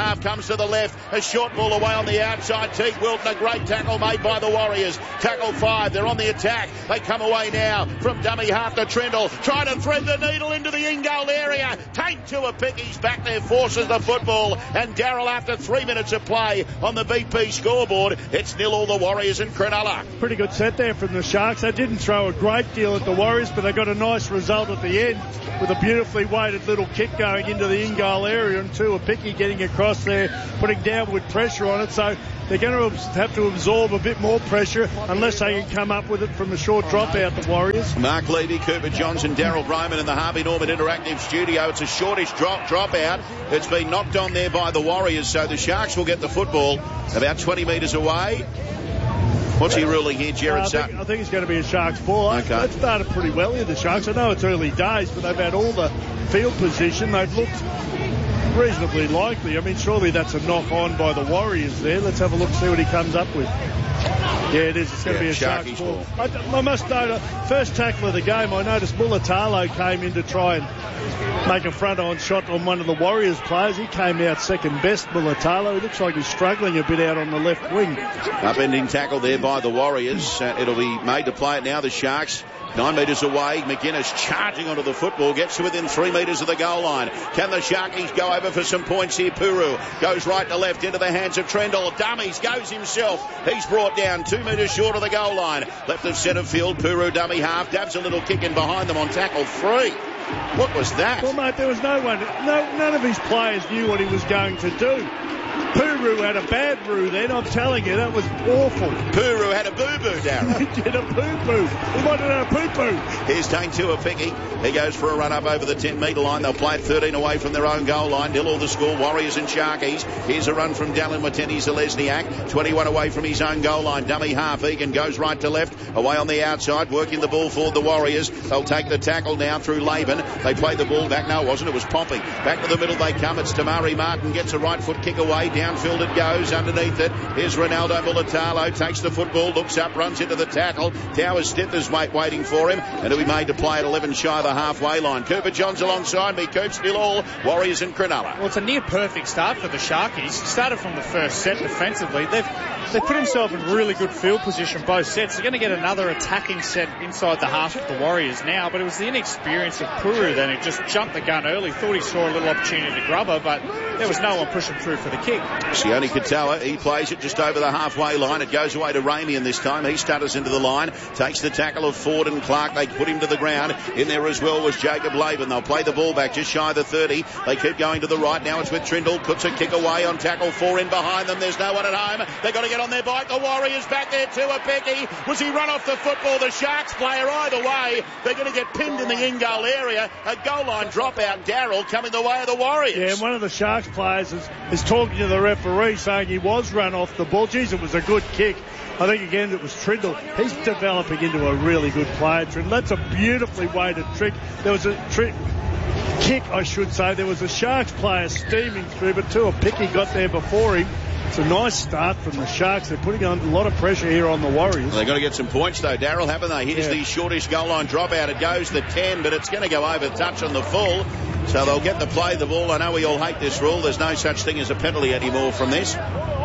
half comes to the left. A short ball away on the outside. Teague Wilton, a great tackle made by the Warriors. Tackle 5. They're on the attack. They come away now from dummy half to Trindle. Trying to thread the needle into the in-goal area. Tate Tuapicki's back there, forces the football. And Darryl, after 3 minutes of play on the BP scoreboard, it's 0-0 the Warriors in Cronulla. Pretty good set there from the Sharks. They didn't throw a great deal at the Warriors, but they got a nice result at the end with a beautifully weighted little kick going into the in-goal area, and Tuapicki getting across there, putting downward pressure on it. So they're going to have to absorb a bit more pressure unless they can come up with it from a short drop out, the Warriors. Mark Levy, Cooper Johnson, Daryl Broman in the Harvey Norman Interactive Studio. It's a shortish drop out. It's been knocked on there by the Warriors, so the Sharks will get the football about 20 metres away. What's he ruling here, Jared Sutton? I think it's going to be a Sharks ball. Okay. They've started pretty well here, the Sharks. I know it's early days, but they've had all the field position. They've looked reasonably likely. I mean, surely that's a knock on by the Warriors there. Let's have a look, see what he comes up with. Yeah, it is. It's going to be a Sharks ball. I must note, first tackle of the game, I noticed Mulatalo came in to try and make a front-on shot on one of the Warriors players. He came out second best, Mulatalo. He looks like he's struggling a bit out on the left wing. Upending tackle there by the Warriors. It'll be made to play it now, the Sharks. 9 metres away, McGuinness charging onto the football, gets to within 3 metres of the goal line. Can the Sharkies go over for some points here? Puru goes right to left into the hands of Trendall. Dummies goes himself. He's brought down 2 metres short of the goal line. Left of centre field, Puru dummy half, dabs a little kick in behind them on tackle 3. What was that? Well, mate, there was none of his players knew what he was going to do. Puru had a bad roo then, I'm telling you, that was awful. Puru had a boo-boo, Darryl. He did a boo-boo. He wanted a poo-poo. Here's Tate Tuapicki. He goes for a run-up over the 10-metre line. They'll play it 13 away from their own goal line. 0-0 the score, Warriors and Sharkies. Here's a run from Dallin Watene-Zelezniak. 21 away from his own goal line. Dummy half, Egan goes right to left. Away on the outside, working the ball forward, the Warriors. They'll take the tackle now through Laban. They play the ball back. No, it wasn't. It was Pompey. Back to the middle they come. It's Tamari Martin. Gets a right foot kick away. Downfield it goes. Underneath it. Here's Ronaldo Mulatalo. Takes the football. Looks up. Runs into the tackle. Towers Stithers waiting for him. And he'll be made to play at 11 shy of the halfway line. Cooper Johns alongside me. Cooper still all. Warriors and Cronulla. Well, it's a near perfect start for the Sharkies. Started from the first set defensively. They've put themselves in really good field position both sets. They're going to get another attacking set inside the half of the Warriors now, but it was the inexperience of Puru then who just jumped the gun early. Thought he saw a little opportunity to grub her, but there was no one pushing through for the kick. Sione Katoa, he plays it just over the halfway line. It goes away to Ramian this time. He stutters into the line, takes the tackle of Ford and Clark. They put him to the ground. In there as well was Jacob Laban. They'll play the ball back just shy of the 30. They keep going to the right. Now it's with Trindle. Puts a kick away on tackle 4 in behind them. There's no one at home. They've got to get on their bike. The Warriors back there too. Tuapicki. Was he run off the football? The Sharks player either way. They're going to get pinned in the in-goal area. A goal line dropout. Darryl coming the way of the Warriors. Yeah, and one of the Sharks players is talking to the referee saying he was run off the ball. Geez, it was a good kick. I think again it was Trindle. He's developing into a really good player, Trindle. That's a beautifully weighted trick. There was a kick, I should say. There was a Sharks player steaming through, but Tuapicki got there before him. It's a nice start from the Sharks. They're putting on a lot of pressure here on the Warriors. Well, they've got to get some points, though, Darryl, haven't they? Here's the shortish goal line dropout. It goes to 10, but it's going to go over touch on the full. So they'll get the play the ball. I know we all hate this rule. There's no such thing as a penalty anymore from this.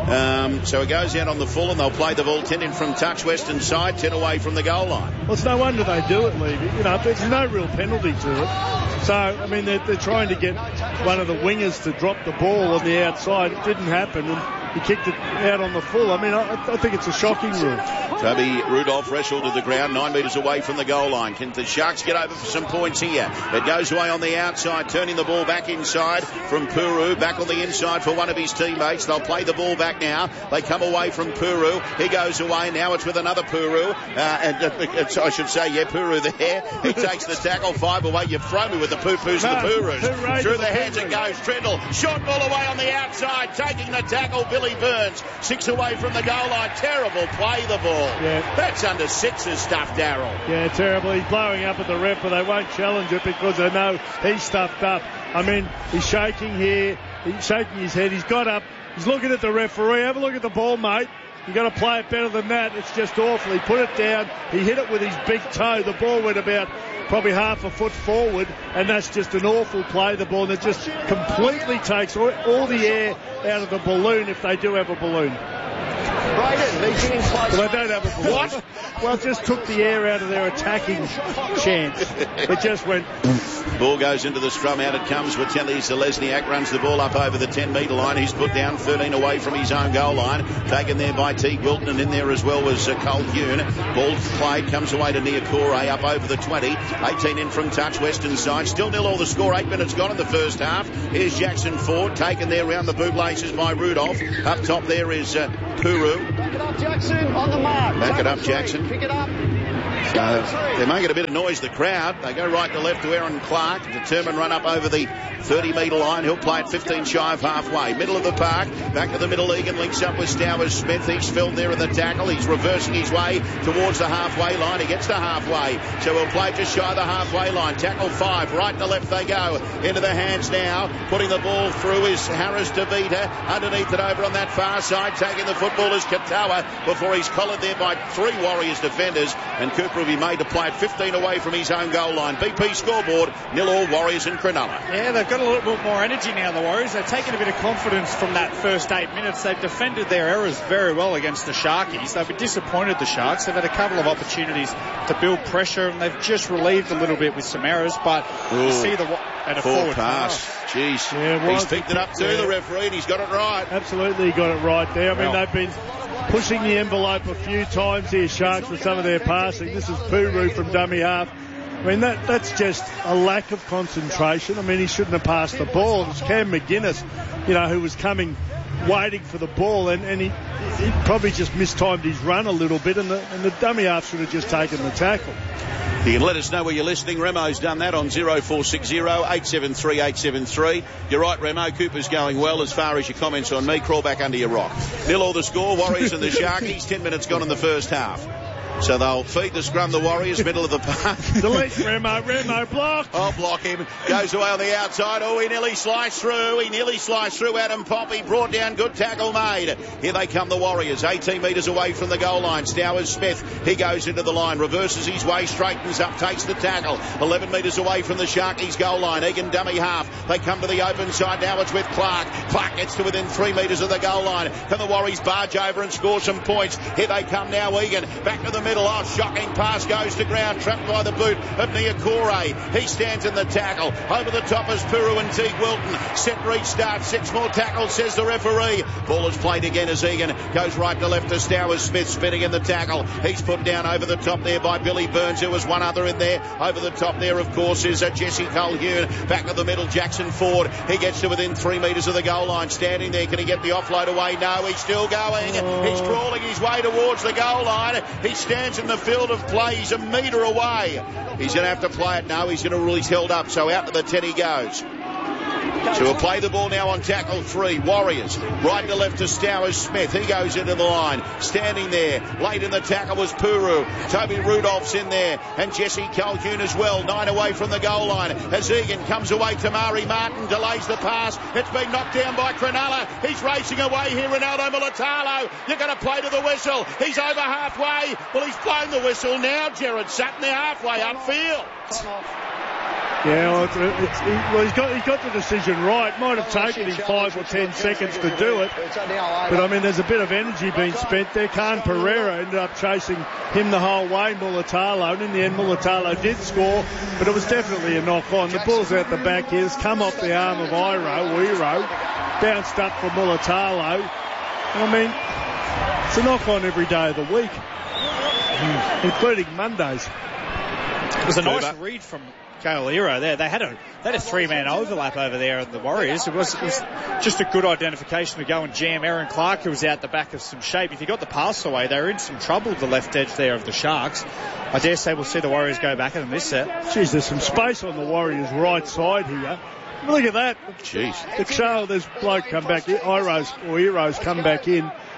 So it goes out on the full, and they'll play the ball 10 in from touch, western side, 10 away from the goal line. Well, it's no wonder they do it, Levy. You know, there's no real penalty to it. So, I mean, they're trying to get one of the wingers to drop the ball on the outside. It didn't happen, and he kicked it out on the full. I mean, I think it's a shocking rule. Toby Rudolph wrestled to the ground 9 metres away from the goal line. Can the Sharks get over for some points here? It goes away on the outside, turning the ball back inside from Puru. Back on the inside for one of his teammates. They'll play the ball back now. They come away from Puru. He goes away. Now it's with another Puru. I should say, Puru there. He takes the tackle. 5 away. You've thrown me with the poo-poos and the Purus. Through the hands it goes. Trindle. Short ball away on the outside. Taking the tackle, Billy Burns. 6 away from the goal line. Terrible play the ball. Yeah. That's under sixes stuff, Darryl. Yeah, terrible. He's blowing up at the ref, but they won't challenge it because they know he's stuffed up. I mean, he's shaking here. He's shaking his head. He's got up. He's looking at the referee. Have a look at the ball, mate. You've got to play it better than that. It's just awful. He put it down. He hit it with his big toe. The ball went about probably half a foot forward, and that's just an awful play, the ball, that just completely takes all the air out of the balloon, if they do have a balloon. Brayden, they're getting close. Well, they don't have a balloon. What? Well, it just took the air out of their attacking chance. It just went... Ball goes into the scrum. Out it comes. Vitaly Zelezniak runs the ball up over the 10-metre line. He's put down 13 away from his own goal line. Taken there by Teague Wilton, and in there as well was Cole Hume. Ball played, comes away to Niokore up over the 20. 18 in from touch, western side. Still nil all the score. 8 minutes gone in the first half. Here's Jackson Ford, taken there round the bootlaces by Rudolph. Up top there is Puru. Back it up, Jackson, on the mark. Back it up, Jackson. Pick it up. So they're making a bit of noise, the crowd. They go right to left to Aaron Clark. Determined run up over the 30-metre line. He'll play at 15 shy of halfway. Middle of the park. Back to the middle. Egan links up with Stowers Smith. He's filled there in the tackle. He's reversing his way towards the halfway line. He gets to halfway. So he'll play just shy of the halfway line. Tackle 5. Right to left they go. Into the hands now. Putting the ball through is Harris DeVita. Underneath it over on that far side. Taking the football is Katoa before he's collared there by 3 Warriors defenders. And Cooper will be made to play at 15 away from his own goal line. BP scoreboard, 0-0 Warriors in Cronulla. Yeah, they've got a little bit more energy now, the Warriors. They've taken a bit of confidence from that first 8 minutes. They've defended their errors very well against the Sharkies. They've disappointed the Sharks. They've had a couple of opportunities to build pressure, and they've just relieved a little bit with some errors, but you see and a forward pass. Jeez. Yeah, he's picked it up too, the referee, and he's got it right. Absolutely, he got it right there. I mean, they've been pushing the envelope a few times here, Sharks, with some of their passing. This is Puru from dummy half. I mean, that's just a lack of concentration. I mean, he shouldn't have passed the ball. It was Cam McGuinness, who was coming, waiting for the ball, and he probably just mistimed his run a little bit, and the dummy half should have just taken the tackle. You can let us know where you're listening. Remo's done that on 0460 873 873. You're right, Remo. Cooper's going well. As far as your comments on me, crawl back under your rock. 0-0 the score. Warriors and the Sharkies. 10 minutes gone in the first half. So they'll feed the scrum, the Warriors, middle of the park. Delete Remo block. Oh, block him. Goes away on the outside. Oh, he nearly sliced through. Adam Poppy brought down. Good tackle made. Here they come, the Warriors. 18 metres away from the goal line. Stowers Smith. He goes into the line. Reverses his way. Straightens up. Takes the tackle. 11 metres away from the Sharkies goal line. Egan dummy half. They come to the open side. Now it's with Clark. Clark gets to within 3 metres of the goal line. Can the Warriors barge over and score some points? Here they come now. Egan back to the middle. Oh, shocking pass goes to ground, trapped by the boot of Niokore. He stands in the tackle. Over the top is Puru and Teague Wilton. Set reach start. 6 more tackles, says the referee. Ball is played again as Egan goes right to left to Stowers Smith, spinning in the tackle. He's put down over the top there by Billy Burns. There was one other in there. Over the top there, of course, is Jesse Colquhoun. Back to the middle, Jackson Ford. He gets to within 3 metres of the goal line. Standing there, can he get the offload away? No, he's still going. He's crawling his way towards the goal line. He stands in the field of play. He's a metre away. He's going to have to play it now. He's going to rule. He's held up, so out to the 10 he goes. So we'll play the ball now on tackle 3. Warriors. Right to left to Stowers Smith. He goes into the line. Standing there. Late in the tackle was Puru. Toby Rudolph's in there. And Jesse Colquhoun as well. 9 away from the goal line. As Egan comes away to Mari Martin. Delays the pass. It's been knocked down by Cronulla. He's racing away here. Ronaldo Mulitalo. You're going to play to the whistle. He's over halfway. Well, he's blown the whistle now. Jared Sutton. They're halfway upfield. Yeah, well, he's got the decision right. Might have taken him 5 or 10 seconds to do it. But, I mean, there's a bit of energy being spent there. Khan Pereira ended up chasing him the whole way, Mulitalo. And in the end, Mulitalo did score, but it was definitely a knock-on. The ball's out the back here. It's come off the arm of Wiro. Bounced up for Mulitalo. I mean, it's a knock-on every day of the week, including Mondays. It was a nice read from Kaolero there. They had a 3-man overlap over there at the Warriors. It was just a good identification to go and jam Aaron Clark, who was out the back of some shape. If he got the pass away, they were in some trouble at the left edge there of the Sharks. I dare say we'll see the Warriors go back at them this set. Jeez, there's some space on the Warriors' right side here. Look at that. Jeez. This bloke come back in. Heroes come back in.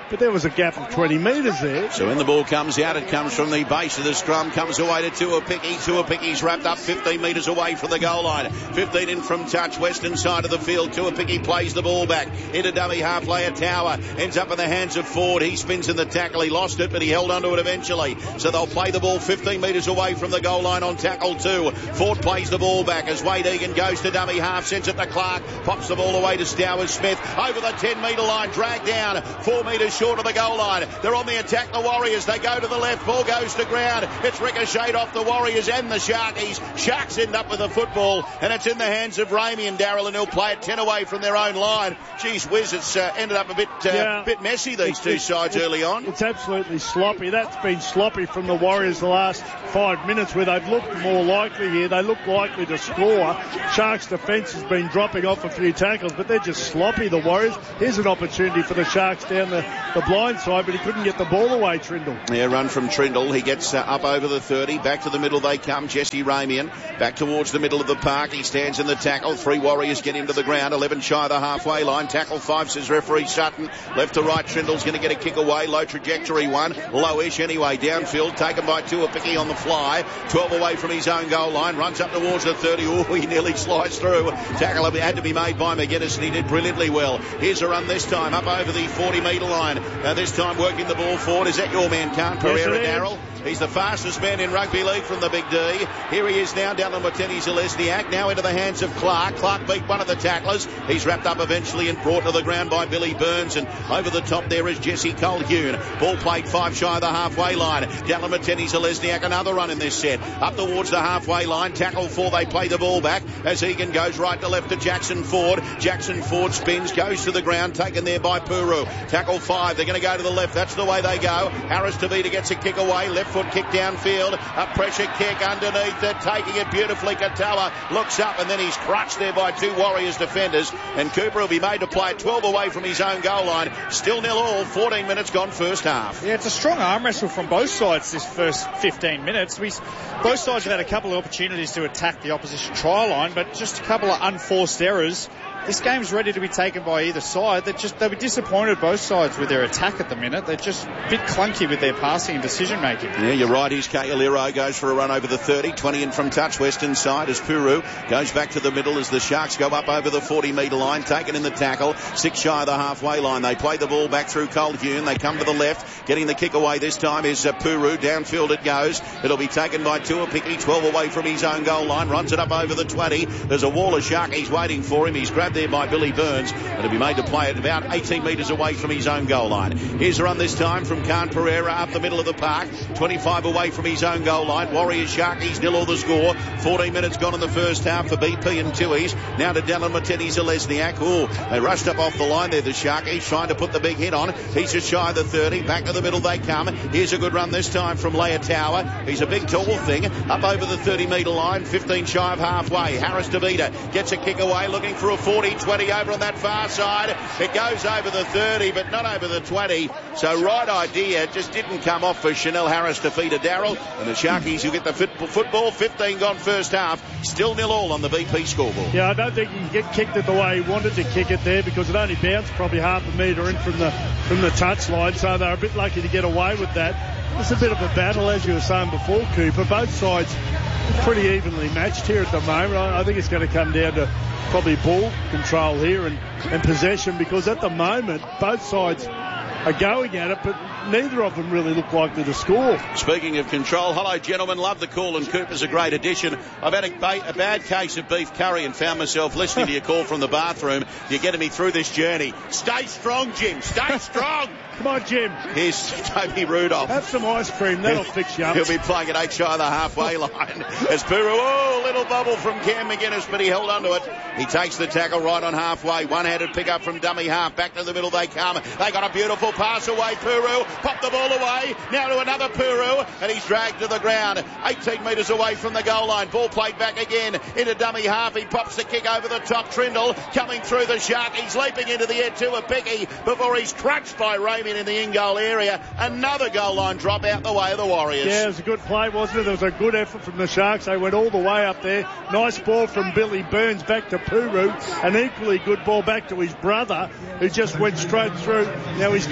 but there was a gap of 20 metres there. So when the ball comes out, it comes from the base of the scrum, comes away to Tuapiki. Tuapiki's wrapped up 15 metres away from the goal line. 15 in from touch, western side of the field. Tuapiki plays the ball back into dummy half. Leia Tower ends up in the hands of Ford. He spins in the tackle. He lost it, but he held onto it eventually. So they'll play the ball 15 metres away from the goal line on tackle 2. Ford plays the ball back as Wade Egan goes to dummy half, sends it to Clark, pops the ball away to Stowers Smith over the 10-metre line, dragged down 4 metres short of the goal line. They're on the attack, the Warriors. They go to the left, ball goes to ground. It's ricocheted off the Warriors and the Sharkies. Sharks end up with the football, and it's in the hands of Ramey and Darrell, and he'll play it 10 away from their own line. Geez whiz, it's ended up a bit messy, these two sides early on. It's absolutely sloppy. That's been sloppy from the Warriors the last 5 minutes, where they've looked more likely here. They look likely to score. Sharks' defence has been dropping off a few tackles, but they're just sloppy, the Warriors. Here's an opportunity for the Sharks down the blind side, but he couldn't get the ball away, Trindle. Yeah, run from Trindle. He gets up over the 30. Back to the middle they come. Jesse Ramian back towards the middle of the park. He stands in the tackle. 3 Warriors get him to the ground. 11 shy of the halfway line. Tackle 5, says referee Sutton. Left to right, Trindle's going to get a kick away. Low trajectory one. Lowish anyway. Downfield taken by Tuapiki on the fly. 12 away from his own goal line. Runs up towards the 30. Oh, he nearly slides through. Tackle had to be made by McGuinness, and he did brilliantly well. Here's a run this time up over the 40-metre line. This time working the ball forward. Is that your man, Khan Pereira, Darrell? He's the fastest man in rugby league from the Big D. Here he is now down the Martini-Zalesniak, now into the hands of Clark. Clark beat one of the tacklers. He's wrapped up eventually and brought to the ground by Billy Burns, and over the top there is Jesse Colquhoun. Ball played 5 shy of the halfway line. Down the Martini-Zalesniak, another run in this set. Up towards the halfway line. Tackle 4, they play the ball back as Egan goes right to left to Jackson Ford. Jackson Ford spins, goes to the ground, taken there by Puru. Tackle 5, they're going to go to the left. That's the way they go. Harris Tavita gets a kick away. Left foot kick downfield. A pressure kick underneath it. Taking it beautifully. Katoa looks up and then he's crushed there by 2 Warriors defenders. And Cooper will be made to play 12 away from his own goal line. Still 0-all. 14 minutes gone first half. Yeah, it's a strong arm wrestle from both sides this first 15 minutes. Both sides have had a couple of opportunities to attack the opposition try line, but just a couple of unforced errors. This game's ready to be taken by either side. They were disappointed both sides with their attack at the minute. They're just a bit clunky with their passing and decision making. Yeah, you're right. Here's Kailiro, goes for a run over the 30. 20 in from touch, western side as Puru goes back to the middle as the Sharks go up over the 40-metre line. Taken in the tackle. 6 shy of the halfway line. They play the ball back through Colquhoun. They come to the left. Getting the kick away this time is Puru. Downfield it goes. It'll be taken by Tuapiki. 12 away from his own goal line. Runs it up over the 20. There's a wall of Sharkies waiting for him. He's grabbed there by Billy Burns. It'll be made to play it about 18 metres away from his own goal line. Here's a run this time from Khan Pereira up the middle of the park. 25 away from his own goal line. Warriors Sharkies 0-all the score. 14 minutes gone in the first half for BP and Tuies. Now to Dallin Martini-Zalesniak. Oh, they rushed up off the line there, the Sharkies, trying to put the big hit on. He's just shy of the 30. Back to the middle they come. Here's a good run this time from Leia Tower. He's a big tall thing. Up over the 30-metre line. 15 shy of halfway. Harris DeVita gets a kick away, looking for a 40-20 over on that far side. It goes over the 30, but not over the 20. So right idea, just didn't come off for Chanel Harris to feed a Darrell. And the Sharkies who get the football. 15 gone first half. Still 0-all on the BP scoreboard. Yeah, I don't think he can get kicked it the way he wanted to kick it there, because it only bounced probably half a metre in from the touch line. So they're a bit lucky to get away with that. It's a bit of a battle, as you were saying before, Cooper. Both sides pretty evenly matched here at the moment. I think it's going to come down to probably ball control here and possession, because at the moment both sides are going at it, but neither of them really look likely to score. Speaking of control, hello gentlemen, love the call, and Cooper's a great addition. I've had a bad case of beef curry and found myself listening to your call from the bathroom. You're getting me through this journey. Stay strong, Jim, stay strong. Come on, Jim. Here's Toby Rudolph. Have some ice cream, that'll fix you up. He'll be playing at 8 shy of the halfway line. As Puru, little bubble from Cam McGuinness, but he held onto it. He takes the tackle right on halfway. One-handed pick up from dummy half. Back to the middle they come. They got a beautiful pass away. Puru popped the ball away. Now to another Puru, and he's dragged to the ground. 18 metres away from the goal line. Ball played back again into dummy half. He pops the kick over the top. Trindle coming through the Shark. He's leaping into the air to a Picky before he's crunched by Raymond in the in-goal area. Another goal line drop out the way of the Warriors. Yeah, it was a good play, wasn't it? There was a good effort from the Sharks. They went all the way up there. Nice ball from Billy Burns back to Puru. An equally good ball back to his brother, who just went straight through. Now he's got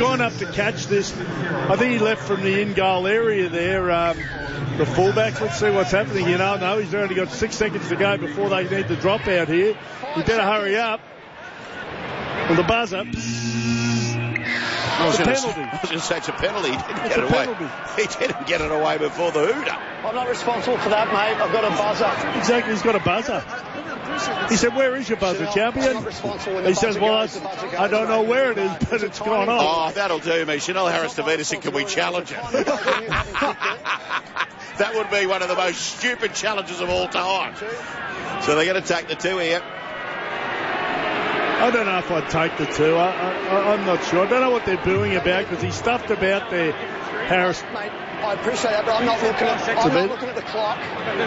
trying up to catch this. I think he left from the in-goal area there. The fullbacks, let's see what's happening. You know, no, he's only got 6 seconds to go before they need the drop out here. He better hurry up. Well, the buzzer. I was going to say it's a penalty. He didn't get it away. He didn't get it away before the hooter. I'm not responsible for that, mate. I've got a buzzer. Exactly, he's got a buzzer. He said, where is your buzzer, champion? He says, well, I don't know where it is, but it's gone off. Oh, that'll do me. Chanel Harris-Davidovic, can we challenge it? That would be one of the most stupid challenges of all time. So they're going to take the 2 here. I don't know if I'd take the 2. I'm not sure. I don't know what they're booing about because he stuffed about there, Harris. Mate, I appreciate that, but I'm not looking at the clock.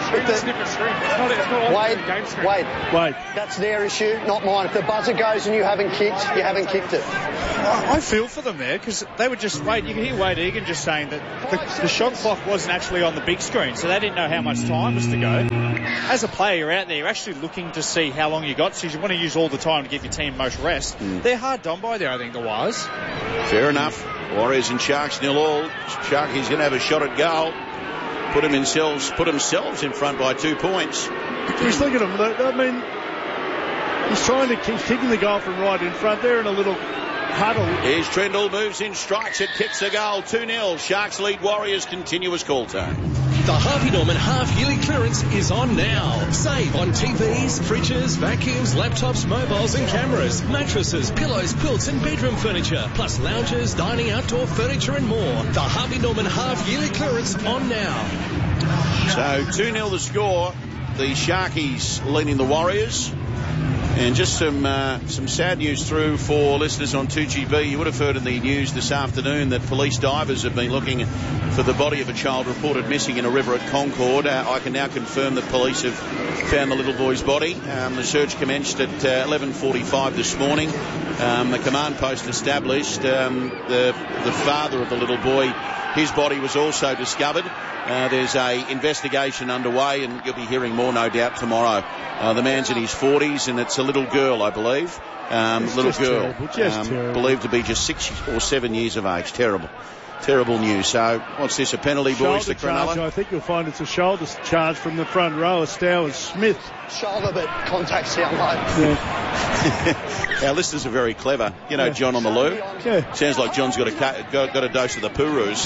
Wade, that's their issue, not mine. If the buzzer goes and you haven't kicked, you haven't kicked it. I feel for them there because they were just wait. You can hear Wade Egan just saying that the shot clock wasn't actually on the big screen, so they didn't know how much time was to go. As a player, you're out there, you're actually looking to see how long you got, so you want to use all the time to give your team most rest. They're hard done by there, I think, the Wires. Fair enough. Warriors and Sharks 0-all. Sharkies going to have a shot at goal. Put themselves in front by 2 points. Just look at him. I mean, he's kicking the goal from right in front. They're in a little huddle. Here's Trindle, moves in, strikes it, kicks a goal. 2-0. Sharks lead Warriors. Continuous call time. The Harvey Norman half-yearly clearance is on now. Save on TVs, fridges, vacuums, laptops, mobiles and cameras, mattresses, pillows, quilts and bedroom furniture, plus lounges, dining, outdoor furniture and more. The Harvey Norman half-yearly clearance on now. So 2-0 the score. The Sharkies leading the Warriors. And just some sad news through for listeners on 2GB. You would have heard in the news this afternoon that police divers have been looking for the body of a child reported missing in a river at Concord. I can now confirm that police have found the little boy's body. The search commenced at 11:45 this morning. The command post established the father of the little boy. His body was also discovered. There's a investigation underway, and you'll be hearing more, no doubt, tomorrow. The man's in his 40s, and it's a little girl, I believe. Little girl, terrible. Believed to be just 6 or 7 years of age. Terrible news. So, what's this, a penalty, boys, to Cronulla? I think you'll find it's a shoulder charge from the front row of Stowers Smith. Shoulder, but contact sound like. Yeah. Our listeners are very clever. You know, John on the loo. Yeah. Sounds like John's got a dose of the Purus.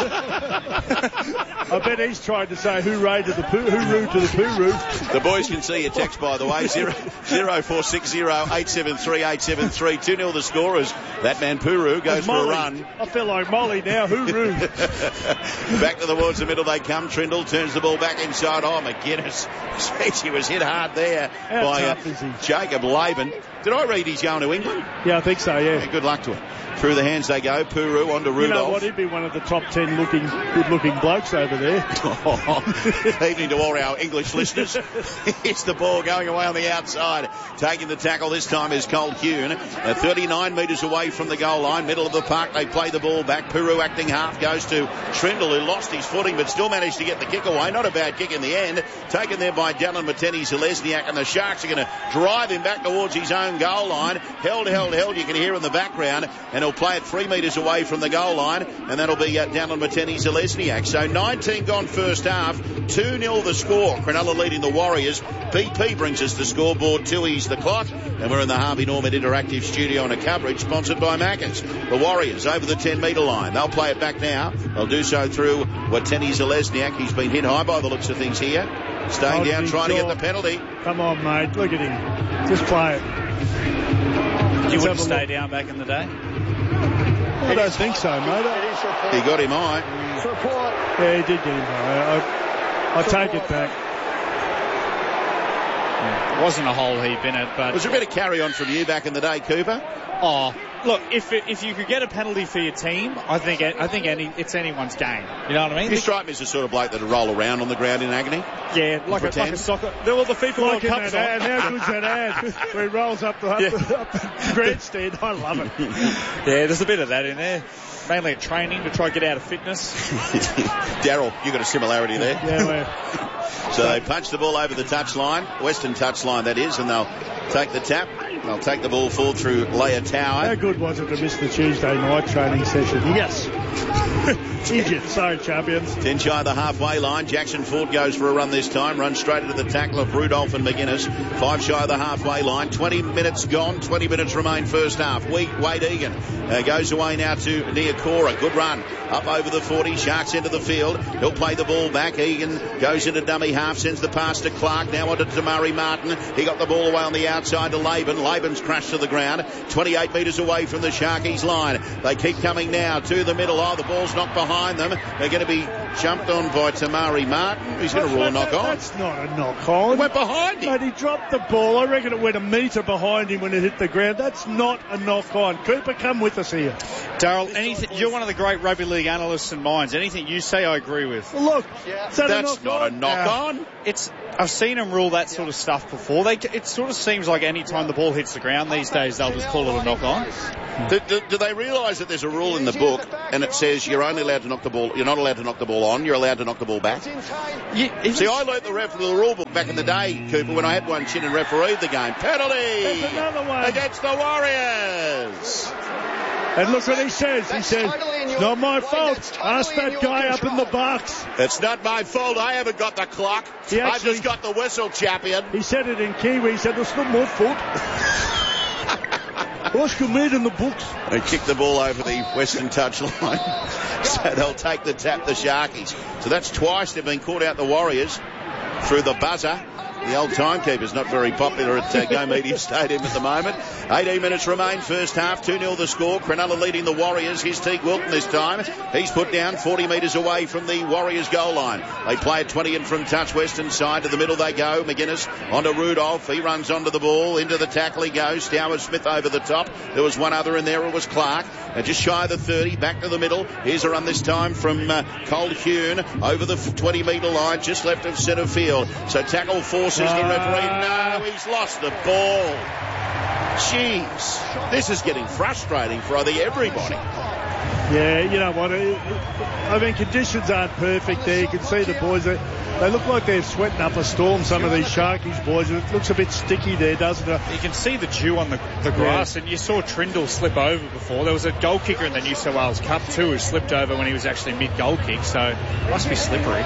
I bet he's trying to say hooroo to the Puru. The boys can see your text, by the way. 0460 873 873. 2-0 the scorers. That man Puru goes for a run. I feel like Molly now. Hooroo. Back towards the middle they come. Trindle turns the ball back inside. Oh, McGuinness. He was hit hard there by Jacob Laban. Did I read he's going to England? Yeah, I think so, yeah. Good luck to him. Through the hands they go. Puru onto Rudolph. You know what? He'd be one of the top 10 good-looking blokes over there. Evening to all our English listeners. Here's the ball going away on the outside. Taking the tackle this time is Cole Kuhn. 39 metres away from the goal line. Middle of the park. They play the ball back. Puru acting half goes to Trindle, who lost his footing but still managed to get the kick away. Not a bad kick in the end. Taken there by Dallin Mateni-Zelezniak, and the Sharks are going to drive him back towards his own goal line. Held. You can hear in the background. And he'll play it 3 metres away from the goal line, and that'll be Dallin Mateni-Zelezniak. So 19 gone first half, 2-0 the score. Cronulla leading the Warriors. BP brings us the scoreboard, 2 the clock, and we're in the Harvey Norman Interactive Studio and a coverage sponsored by Macca's. The Warriors over the 10-metre line. They'll play it back now. They'll do so through Mateni-Zelezniak. He's been hit high by the looks of things here. Staying down, trying to get the penalty. Come on, mate. Look at him. Just play it. You wouldn't stay down back in the day? I don't think so, mate. He got him high. Yeah, he did get him high. I take it back. It wasn't a whole heap in it, but... Was there a bit of carry on from you back in the day, Cooper? Oh, look, if you could get a penalty for your team, I think it's anyone's game. You know what I mean? You strike me as the sort of bloke that'd roll around on the ground in agony. Yeah, like a soccer. Well, the FIFA World Cup's on. How good's that ad? Where he rolls up the grandstand. I love it. Yeah, there's a bit of that in there. Mainly at training to try to get out of fitness. Daryl, you got a similarity there. Yeah, well. So they punch the ball over the touchline, Western touchline that is, and they'll take the tap. They'll take the ball forward through Leia Tower. How good was it to miss the Tuesday night training session? Yes. Idiot. Sorry, champions. 10 shy of the halfway line. Jackson Ford goes for a run this time. Runs straight into the tackle of Rudolph and McGuinness. 5 shy of the halfway line. 20 minutes gone. 20 minutes remain first half. Wade Egan goes away now to Niokora. Good run. Up over the 40. Sharks into the field. He'll play the ball back. Egan goes into dummy half. Sends the pass to Clark. Now onto Tamari Martin. He got the ball away on the outside to Laban. Laban's crashed to the ground. 28 metres away from the Sharkies line. They keep coming now to the middle. Oh, the ball's knocked behind them. They're going to be jumped on by Tamari Martin. He's going to rule a knock on. That's not a knock on. It went behind him. But he dropped the ball. I reckon it went a metre behind him when it hit the ground. That's not a knock on. Cooper, come with us here. Darryl, you're one of the great rugby league analysts and minds. Anything you say, I agree with. Well, look, that's not a knock on. I've seen them rule that sort of stuff before. It sort of seems like any time the ball hits the ground these days, they'll just call it a knock on. Do they realise that there's a rule in the book and it says you're only allowed to knock the ball, you're not allowed to knock the ball on, you're allowed to knock the ball back? See, I learnt the rule book back in the day, Cooper, when I had one chin and refereed the game. Penalty against the Warriors. And look what he says. He says, not my fault. Ask that guy up in the box. It's not my fault. I haven't got the clock. I've just got the whistle, champion. He said it in Kiwi. He said, it's not my fault. What's your made in the books? They kicked the ball over the Western touchline. So they'll take the tap, the Sharkies. So that's twice they've been caught out, the Warriors, through the buzzer. The old timekeeper's not very popular at Go Media Stadium at the moment. 18 minutes remain first half. 2-0 the score. Cronulla leading the Warriors. Here's Teague Wilton this time. He's put down 40 metres away from the Warriors goal line. They play at 20 in from touch. Western side to the middle they go. McGuinness onto Rudolph. He runs onto the ball. Into the tackle he goes. Stowers Smith over the top. There was one other in there. It was Clark. Just shy of the 30. Back to the middle. Here's a run this time from Colquhoun over the 20 metre line. Just left of centre field. So tackle forces the referee. No, he's lost the ball. Jeez. This is getting frustrating for I think everybody. Yeah, you know what? I mean, conditions aren't perfect there. You can see the boys. They look like they're sweating up a storm, some of these Sharkies boys. It looks a bit sticky there, doesn't it? You can see the dew on the grass, and you saw Trindle slip over before. There was a goal kicker in the New South Wales Cup too who slipped over when he was actually mid-goal kick, so it must be slippery.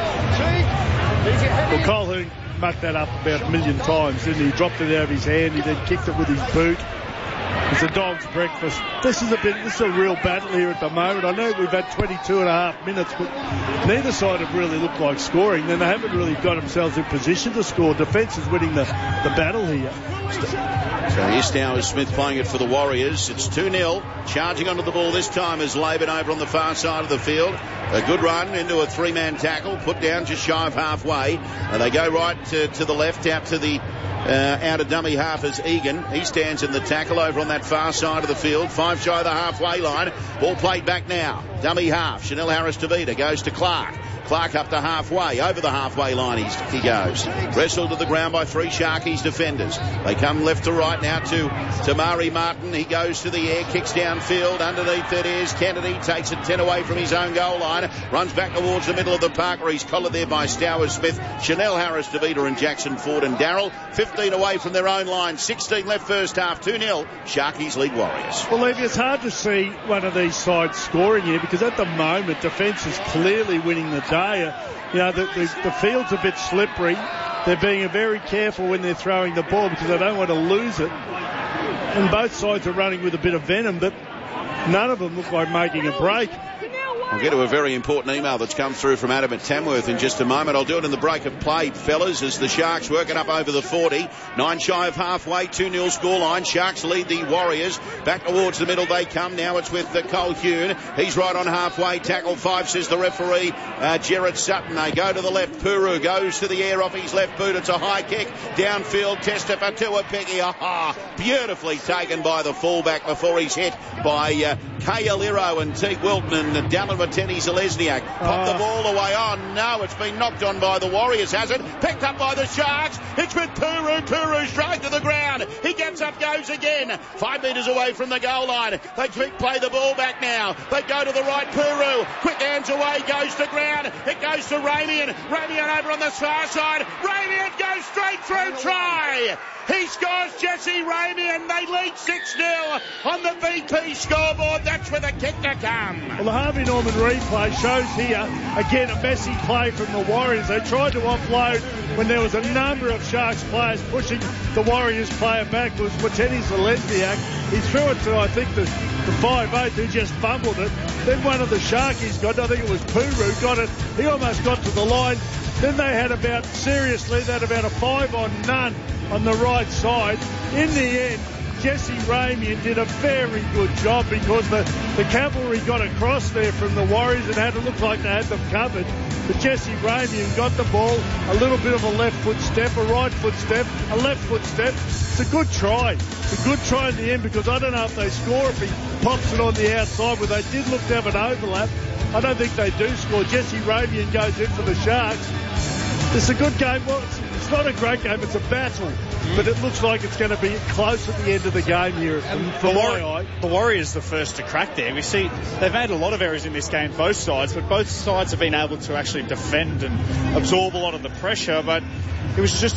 Well, Colquhoun mucked that up about a million times, didn't he? He dropped it out of his hand, he then kicked it with his boot. It's a dog's breakfast. This is a real battle here at the moment. I know we've had 22 and a half minutes, but neither side have really looked like scoring, and they haven't really got themselves in position to score. Defence is winning the battle here. So here's Stowers Smith playing it for the Warriors. It's 2-0. Charging onto the ball this time is Laban over on the far side of the field. A good run into a three-man tackle, put down just shy of halfway. And they go right to the left, out to the out of dummy half is Egan. He stands in the tackle over on that far side of the field. 5 shy of the halfway line. Ball played back now. Dummy half. Chanel Harris-Tavita goes to Clark. Clark up to halfway. Over the halfway line he goes. Wrestled to the ground by 3 Sharkies defenders. They come left to right now to Tamari Martin. He goes to the air, kicks downfield. Underneath it is Kennedy. Takes it 10 away from his own goal line. Runs back towards the middle of the park where he's collared there by Stowers Smith, Chanel Harris-Tavita and Jackson Ford and Darryl. 15 away from their own line. 16 left first half. 2-0. Sharkies lead Warriors. Well, Levy, it's hard to see one of these sides scoring here because at the moment defence is clearly winning the day. You know, the field's a bit slippery. They're being very careful when they're throwing the ball because they don't want to lose it. And both sides are running with a bit of venom, but none of them look like making a break. I'll get to a very important email that's come through from Adam at Tamworth in just a moment. I'll do it in the break of play, fellas, as the Sharks working up over the 40. 9 shy of halfway, 2-0 scoreline. Sharks lead the Warriors. Back towards the middle they come. Now it's with Colquhoun. He's right on halfway. Tackle 5, says the referee. Gerard Sutton. They go to the left. Puru goes to the air off his left boot. It's a high kick. Downfield. Testafa Tuapeki. Beautifully taken by the fullback before he's hit by Kayaliro and Teague Wilton and Dallin Watene-Zelezniak. Pop the ball away. Oh no, it's been knocked on by the Warriors, has it? Picked up by the Sharks. It's with Puru. Puru straight to the ground. He gets up, goes again. 5 metres away from the goal line. They play the ball back now. They go to the right. Puru. Quick hands away. Goes to ground. It goes to Ramian. Ramian over on the far side. Ramian goes straight through. Try. play. He scores Jesse Ramey and they lead 6-0 on the VP scoreboard. That's where the kick to come. Well, the Harvey Norman replay shows here, again, a messy play from the Warriors. They tried to offload when there was a number of Sharks players pushing the Warriors player back. It was Wateni Zalesniak. He threw it to, I think, the 5'8", who just fumbled it. Then one of the Sharkies got, I think it was Puru, got it. He almost got to the line. Then they had about a 5-on-none on the right side. In the end, Jesse Ramey did a very good job because the cavalry got across there from the Warriors and had to look like they had them covered. But Jesse Ramey got the ball, a little bit of a left foot step, a right foot step, a left foot step. It's a good try. It's a good try in the end because I don't know if they score if he pops it on the outside, where they did look to have an overlap. I don't think they do score. Jesse Ramey goes in for the Sharks. It's a good game. Well, it's not a great game. It's a battle. But it looks like it's going to be close at the end of the game here. The Warriors the first to crack there. We see they've made a lot of errors in this game, both sides, but both sides have been able to actually defend and absorb a lot of the pressure. But it was just